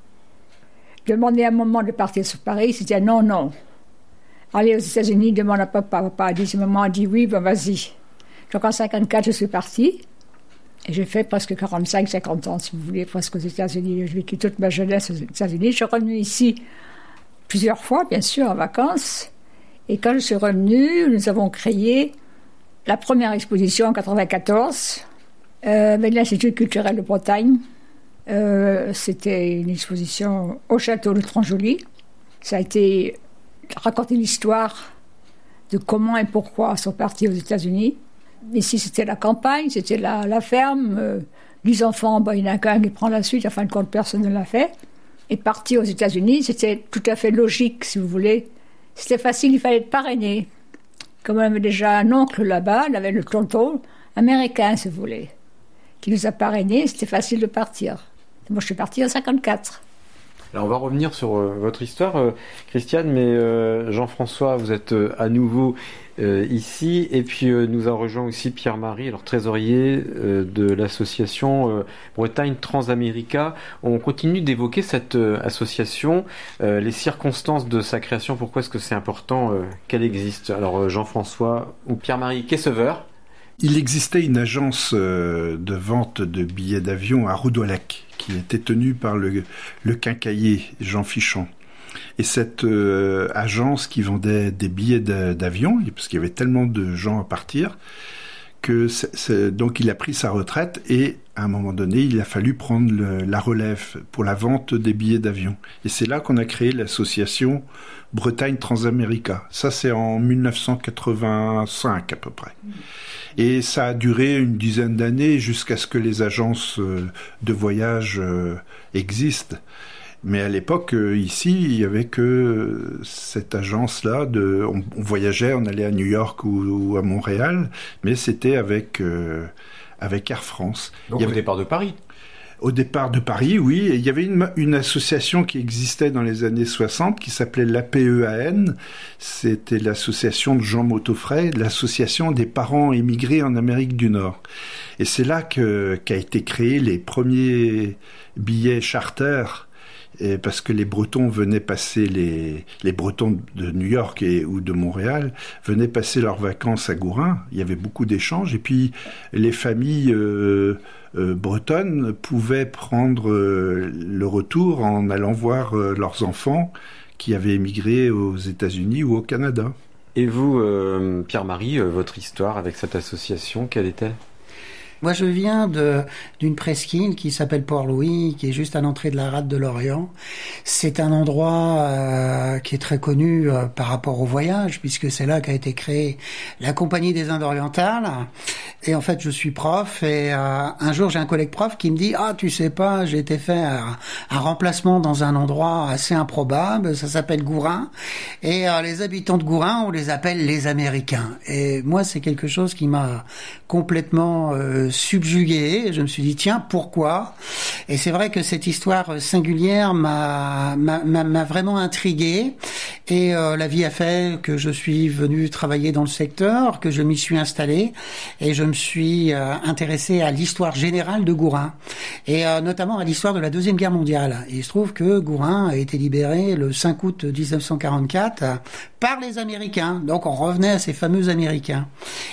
Je demandais à un moment de partir sur Paris, il disait non, non. Aller aux États-Unis, demande à papa. Papa a dit, si maman a dit oui, ben vas-y. Donc en cinquante-quatre, je suis partie. Et j'ai fait presque quarante-cinq cinquante ans, si vous voulez, presque aux États-Unis. J'ai vécu toute ma jeunesse aux États-Unis. Je suis revenue ici plusieurs fois, bien sûr, en vacances. Et quand je suis revenue, nous avons créé la première exposition en quatre-vingt-quatorze euh, avec l'Institut culturel de Bretagne. Euh, c'était une exposition au château de Tronjoli. Ça a été raconter l'histoire de comment et pourquoi sont partis aux États-Unis. Ici, c'était la campagne, c'était la, la ferme. Euh, les enfants, ben, il y en a qu'un qui prend la suite. En fin de compte, personne ne l'a fait. Et partir aux États-Unis, c'était tout à fait logique, si vous voulez. C'était facile, il fallait être parrainé. Comme on avait déjà un oncle là-bas, on avait le tonton américain, si vous voulez, qui nous a parrainés, c'était facile de partir. Moi, je suis partie en cinquante-quatre. Alors on va revenir sur euh, votre histoire, euh, Christiane, mais euh, Jean-François, vous êtes euh, à nouveau euh, ici, et puis euh, nous a rejoint aussi Pierre-Marie, alors trésorier euh, de l'association euh, Bretagne Transamérica. On continue d'évoquer cette euh, association, euh, les circonstances de sa création, pourquoi est-ce que c'est important euh, qu'elle existe. Alors euh, Jean-François ou Pierre-Marie, Quai-Sauveur. Il existait une agence euh, de vente de billets d'avion à Roudoilec qui était tenue par le, le quincaillier Jean Fichon. Et cette euh, agence qui vendait des billets d'avion, parce qu'il y avait tellement de gens à partir, que c'est, c'est, donc il a pris sa retraite et à un moment donné, il a fallu prendre le, la relève pour la vente des billets d'avion. Et c'est là qu'on a créé l'association Bretagne Transamérica. Ça, c'est en dix-neuf cent quatre-vingt-cinq à peu près. Et ça a duré une dizaine d'années jusqu'à ce que les agences de voyage euh, existent. Mais à l'époque, euh, ici, il y avait que cette agence-là. De, on, on voyageait, on allait à New York ou, ou à Montréal, mais c'était avec euh, avec Air France. Donc il y avait... au départ de Paris. Au départ de Paris, oui. Et il y avait une, une association qui existait dans les années soixante qui s'appelait l'A P E A N. C'était l'association de Jean Mautofray, l'association des parents émigrés en Amérique du Nord. Et c'est là que, qu'a été créé les premiers billets charter. Et parce que les Bretons venaient passer les les Bretons de New York et ou de Montréal venaient passer leurs vacances à Gourin. Il y avait beaucoup d'échanges et puis les familles euh, euh, bretonnes pouvaient prendre euh, le retour en allant voir euh, leurs enfants qui avaient émigré aux États-Unis ou au Canada. Et vous, euh, Pierre-Marie, euh, votre histoire avec cette association, quelle est-elle ? Moi, je viens de, d'une presqu'île qui s'appelle Port-Louis, qui est juste à l'entrée de la rade de l'Orient. C'est un endroit euh, qui est très connu euh, par rapport au voyage, puisque c'est là qu'a été créée la Compagnie des Indes orientales. Et en fait, je suis prof, et euh, un jour, j'ai un collègue prof qui me dit « Ah, tu sais pas, j'ai été fait un, un remplacement dans un endroit assez improbable, ça s'appelle Gourin. Et euh, les habitants de Gourin, on les appelle les Américains. » Et moi, c'est quelque chose qui m'a complètement euh, subjugué. Je me suis dit tiens, pourquoi ? Et c'est vrai que cette histoire singulière m'a m'a, m'a vraiment intrigué. Et euh, la vie a fait que je suis venu travailler dans le secteur, que je m'y suis installé, et je me suis euh, intéressé à l'histoire générale de Gourin, et euh, notamment à l'histoire de la Deuxième Guerre mondiale. Et il se trouve que Gourin a été libéré le cinq août dix-neuf cent quarante-quatre par les Américains. Donc on revenait à ces fameux Américains.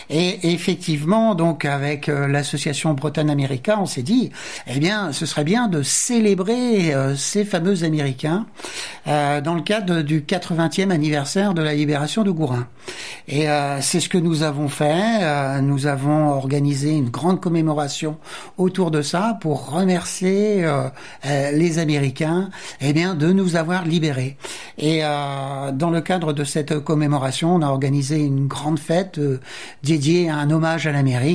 Et effectivement, donc avec euh, l'association Bretagne America, on s'est dit, eh bien, ce serait bien de célébrer euh, ces fameux Américains euh, dans le cadre du quatre-vingtième anniversaire de la libération de Gourin. Et euh, c'est ce que nous avons fait. Euh, nous avons organisé une grande commémoration autour de ça pour remercier euh, euh, les Américains, eh bien, de nous avoir libérés. Et euh, dans le cadre de cette commémoration, on a organisé une grande fête euh, dédiée à un hommage à l'Amérique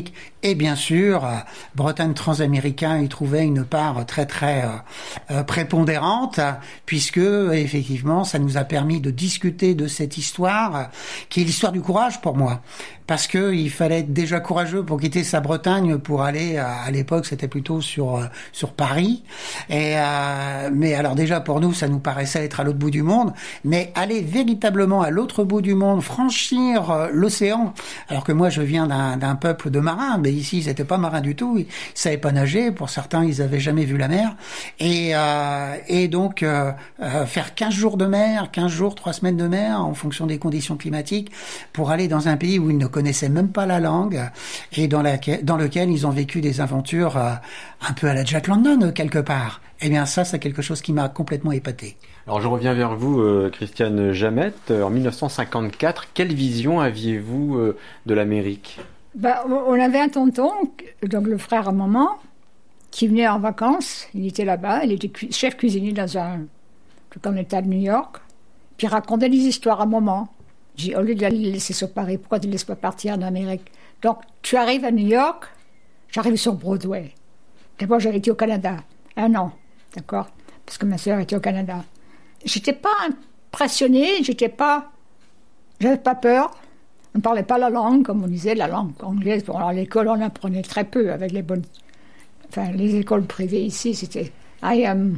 Et bien sûr, euh, Bretagne Transaméricain y trouvait une part très très euh, euh, prépondérante, puisque effectivement, ça nous a permis de discuter de cette histoire, euh, qui est l'histoire du courage pour moi. Parce que il fallait être déjà courageux pour quitter sa Bretagne pour aller à, à l'époque c'était plutôt sur euh, sur Paris. Et euh, mais alors déjà pour nous ça nous paraissait être à l'autre bout du monde, mais aller véritablement à l'autre bout du monde, franchir euh, l'océan. Alors que moi je viens d'un, d'un peuple de marins, mais ici ils n'étaient pas marins du tout, ils savaient pas nager. Pour certains ils avaient jamais vu la mer. Et euh, et donc euh, euh, faire quinze jours de mer, quinze jours, trois semaines de mer en fonction des conditions climatiques pour aller dans un pays où ils ne connaissaient même pas la langue et dans, la, dans lequel ils ont vécu des aventures euh, un peu à la Jack London quelque part. Eh bien ça, c'est quelque chose qui m'a complètement épaté. Alors je reviens vers vous, euh, Christiane Jamette. En dix-neuf cent cinquante-quatre, quelle vision aviez-vous euh, de l'Amérique ? Bah, on avait un tonton, donc le frère à maman, qui venait en vacances. Il était là-bas, il était cu- chef cuisinier dans un comme l'État de New York. Puis il racontait des histoires à maman. J'ai dit, au lieu de la laisser sur Paris, pourquoi tu ne laisses pas partir en Amérique ? Donc, tu arrives à New York, j'arrive sur Broadway. D'abord, j'avais été au Canada, un an, d'accord ? Parce que ma sœur était au Canada. J'étais pas impressionnée, j'étais pas... J'avais pas peur. On ne parlait pas la langue, comme on disait, la langue anglaise. Bon, alors, à l'école, on apprenait très peu avec les bonnes... Enfin, les écoles privées ici, c'était... I am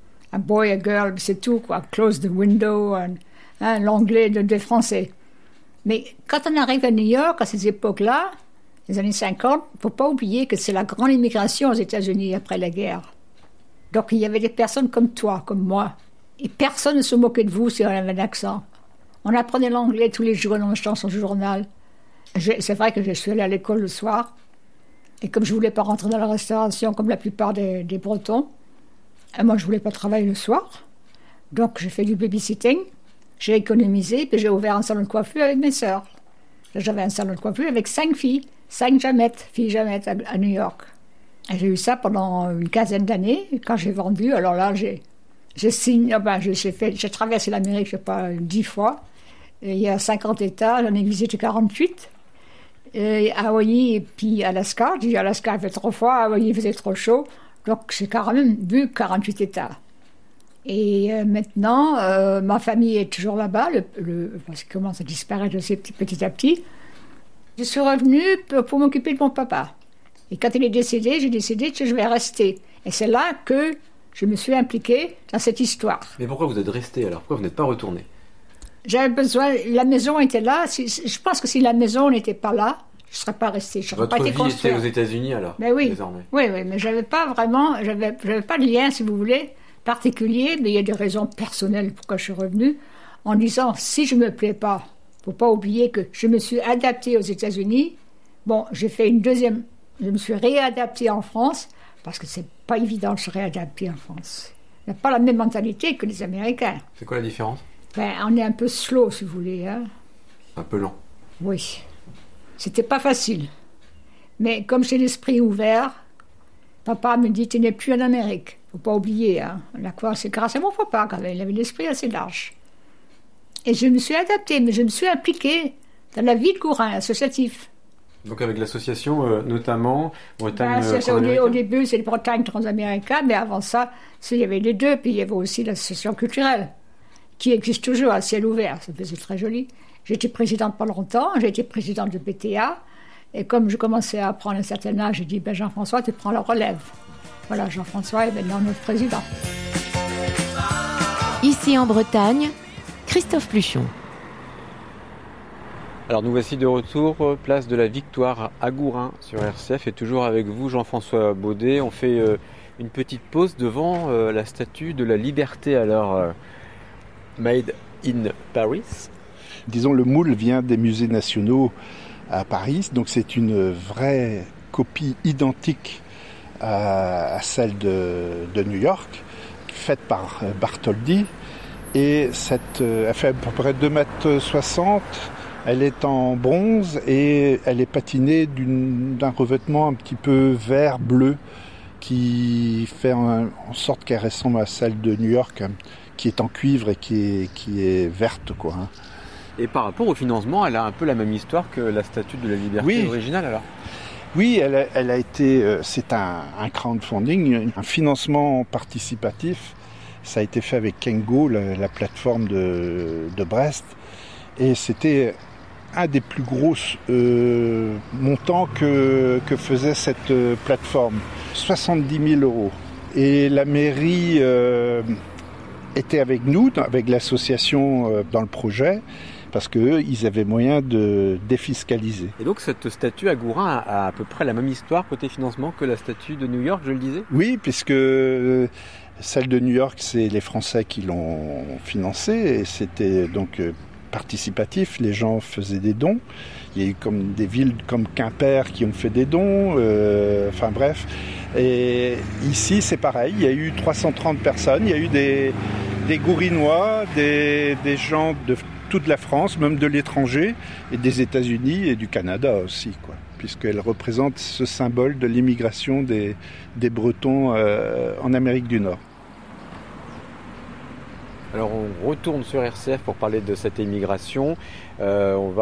a boy, a girl, c'est tout, quoi. Close the window, and... Hein, l'anglais de, des Français. Mais quand on arrive à New York, à ces époques-là, les années cinquante, il ne faut pas oublier que c'est la grande immigration aux États-Unis après la guerre. Donc il y avait des personnes comme toi, comme moi. Et personne ne se moquait de vous si on avait un accent. On apprenait l'anglais tous les jours en achetant son journal. Je, c'est vrai que je suis allée à l'école le soir. Et comme je ne voulais pas rentrer dans la restauration comme la plupart des, des Bretons, moi je ne voulais pas travailler le soir. Donc j'ai fait du babysitting. J'ai économisé, puis j'ai ouvert un salon de coiffure avec mes sœurs. Là, j'avais un salon de coiffure avec cinq filles, cinq Jamettes, filles Jamettes à, à New York. Et j'ai eu ça pendant une quinzaine d'années. Quand j'ai vendu, alors là, j'ai, j'ai signé, oh ben, j'ai, j'ai, fait, j'ai traversé l'Amérique, je sais pas, dix fois. Et il y a cinquante États, j'en ai visité quarante-huit. Et Hawaï et puis Alaska. J'ai dit Alaska, il fait trop froid, Hawaï, il faisait trop chaud. Donc, j'ai quand même vu quarante-huit États. Et euh, maintenant, euh, ma famille est toujours là-bas, le, le, parce qu'il commence à disparaître aussi petit, petit à petit. Je suis revenue pour, pour m'occuper de mon papa. Et quand il est décédé, j'ai décidé que je vais rester. Et c'est là que je me suis impliquée dans cette histoire. Mais pourquoi vous êtes restée alors ? Pourquoi vous n'êtes pas retournée ? J'avais besoin, la maison était là. Si, je pense que si la maison n'était pas là, je ne serais pas restée. Je Votre pas été vie construire. était aux États-Unis alors, mais oui, désormais. Oui, oui, mais j'avais pas vraiment, j'avais, j'avais pas de lien, si vous voulez, particulier, mais il y a des raisons personnelles pourquoi je suis revenue, en disant, si je ne me plais pas, il ne faut pas oublier que je me suis adaptée aux États-Unis. Bon, j'ai fait une deuxième, je me suis réadaptée en France, parce que c'est pas évident de se réadapter en France. On n'a pas la même mentalité que les Américains. C'est quoi la différence ? Ben, on est un peu slow, si vous voulez. Hein. Un peu lent. Oui. C'était pas facile. Mais comme j'ai l'esprit ouvert, papa me dit, tu n'es plus en Amérique. Faut pas oublier, hein. La quoi, c'est grâce à mon papa quand même. Il avait l'esprit assez large. Et je me suis adaptée, mais je me suis impliquée dans la vie de Gourin, associatif. Donc avec l'association, euh, notamment Bretagne ben, Transaméricaine. Au début, c'est le Bretagne Transaméricaine, mais avant ça, il y avait les deux. Puis il y avait aussi l'association culturelle, qui existe toujours à ciel ouvert. Ça faisait très joli. J'étais présidente pas longtemps, j'ai été présidente de P T A. Et comme je commençais à prendre un certain âge, j'ai dit, ben Jean-François, tu prends la relève. Voilà, Jean-François est maintenant notre président. Ici en Bretagne, Christophe Pluchon. Alors nous voici de retour, place de la Victoire à Gourin sur R C F et toujours avec vous Jean-François Baudet. On fait euh, une petite pause devant euh, la statue de la Liberté, alors euh, Made in Paris. Disons le moule vient des musées nationaux à Paris, donc c'est une vraie copie identique à, à celle de, de New York, faite par Bartholdi. Et cette, elle fait à peu près deux mètres soixante. Elle est en bronze et elle est patinée d'une, d'un revêtement un petit peu vert-bleu qui fait en, en sorte qu'elle ressemble à celle de New York, qui est en cuivre et qui est, qui est verte, quoi. Et par rapport au financement, elle a un peu la même histoire que la statue de la Liberté oui. originale, alors ? Oui, elle a, elle a été, euh, c'est un, un crowdfunding, un financement participatif. Ça a été fait avec Kengo, la, la plateforme de, de Brest. Et c'était un des plus gros euh, montants que, que faisait cette euh, plateforme. soixante-dix mille euros. Et la mairie euh, était avec nous, avec l'association euh, dans le projet, parce qu'eux, ils avaient moyen de défiscaliser. Et donc cette statue à Gourin a à peu près la même histoire côté financement que la statue de New York, je le disais ? Oui, puisque celle de New York, c'est les Français qui l'ont financée, et c'était donc participatif, les gens faisaient des dons. Il y a eu comme des villes comme Quimper qui ont fait des dons, euh, enfin bref. Et ici, c'est pareil, il y a eu trois cent trente personnes, il y a eu des, des Gourinois, des, des gens de toute la France, même de l'étranger, et des États-Unis et du Canada aussi, quoi, puisqu'elle représente ce symbole de l'immigration des, des Bretons euh, en Amérique du Nord. Alors on retourne sur R C F pour parler de cette immigration. Euh, on va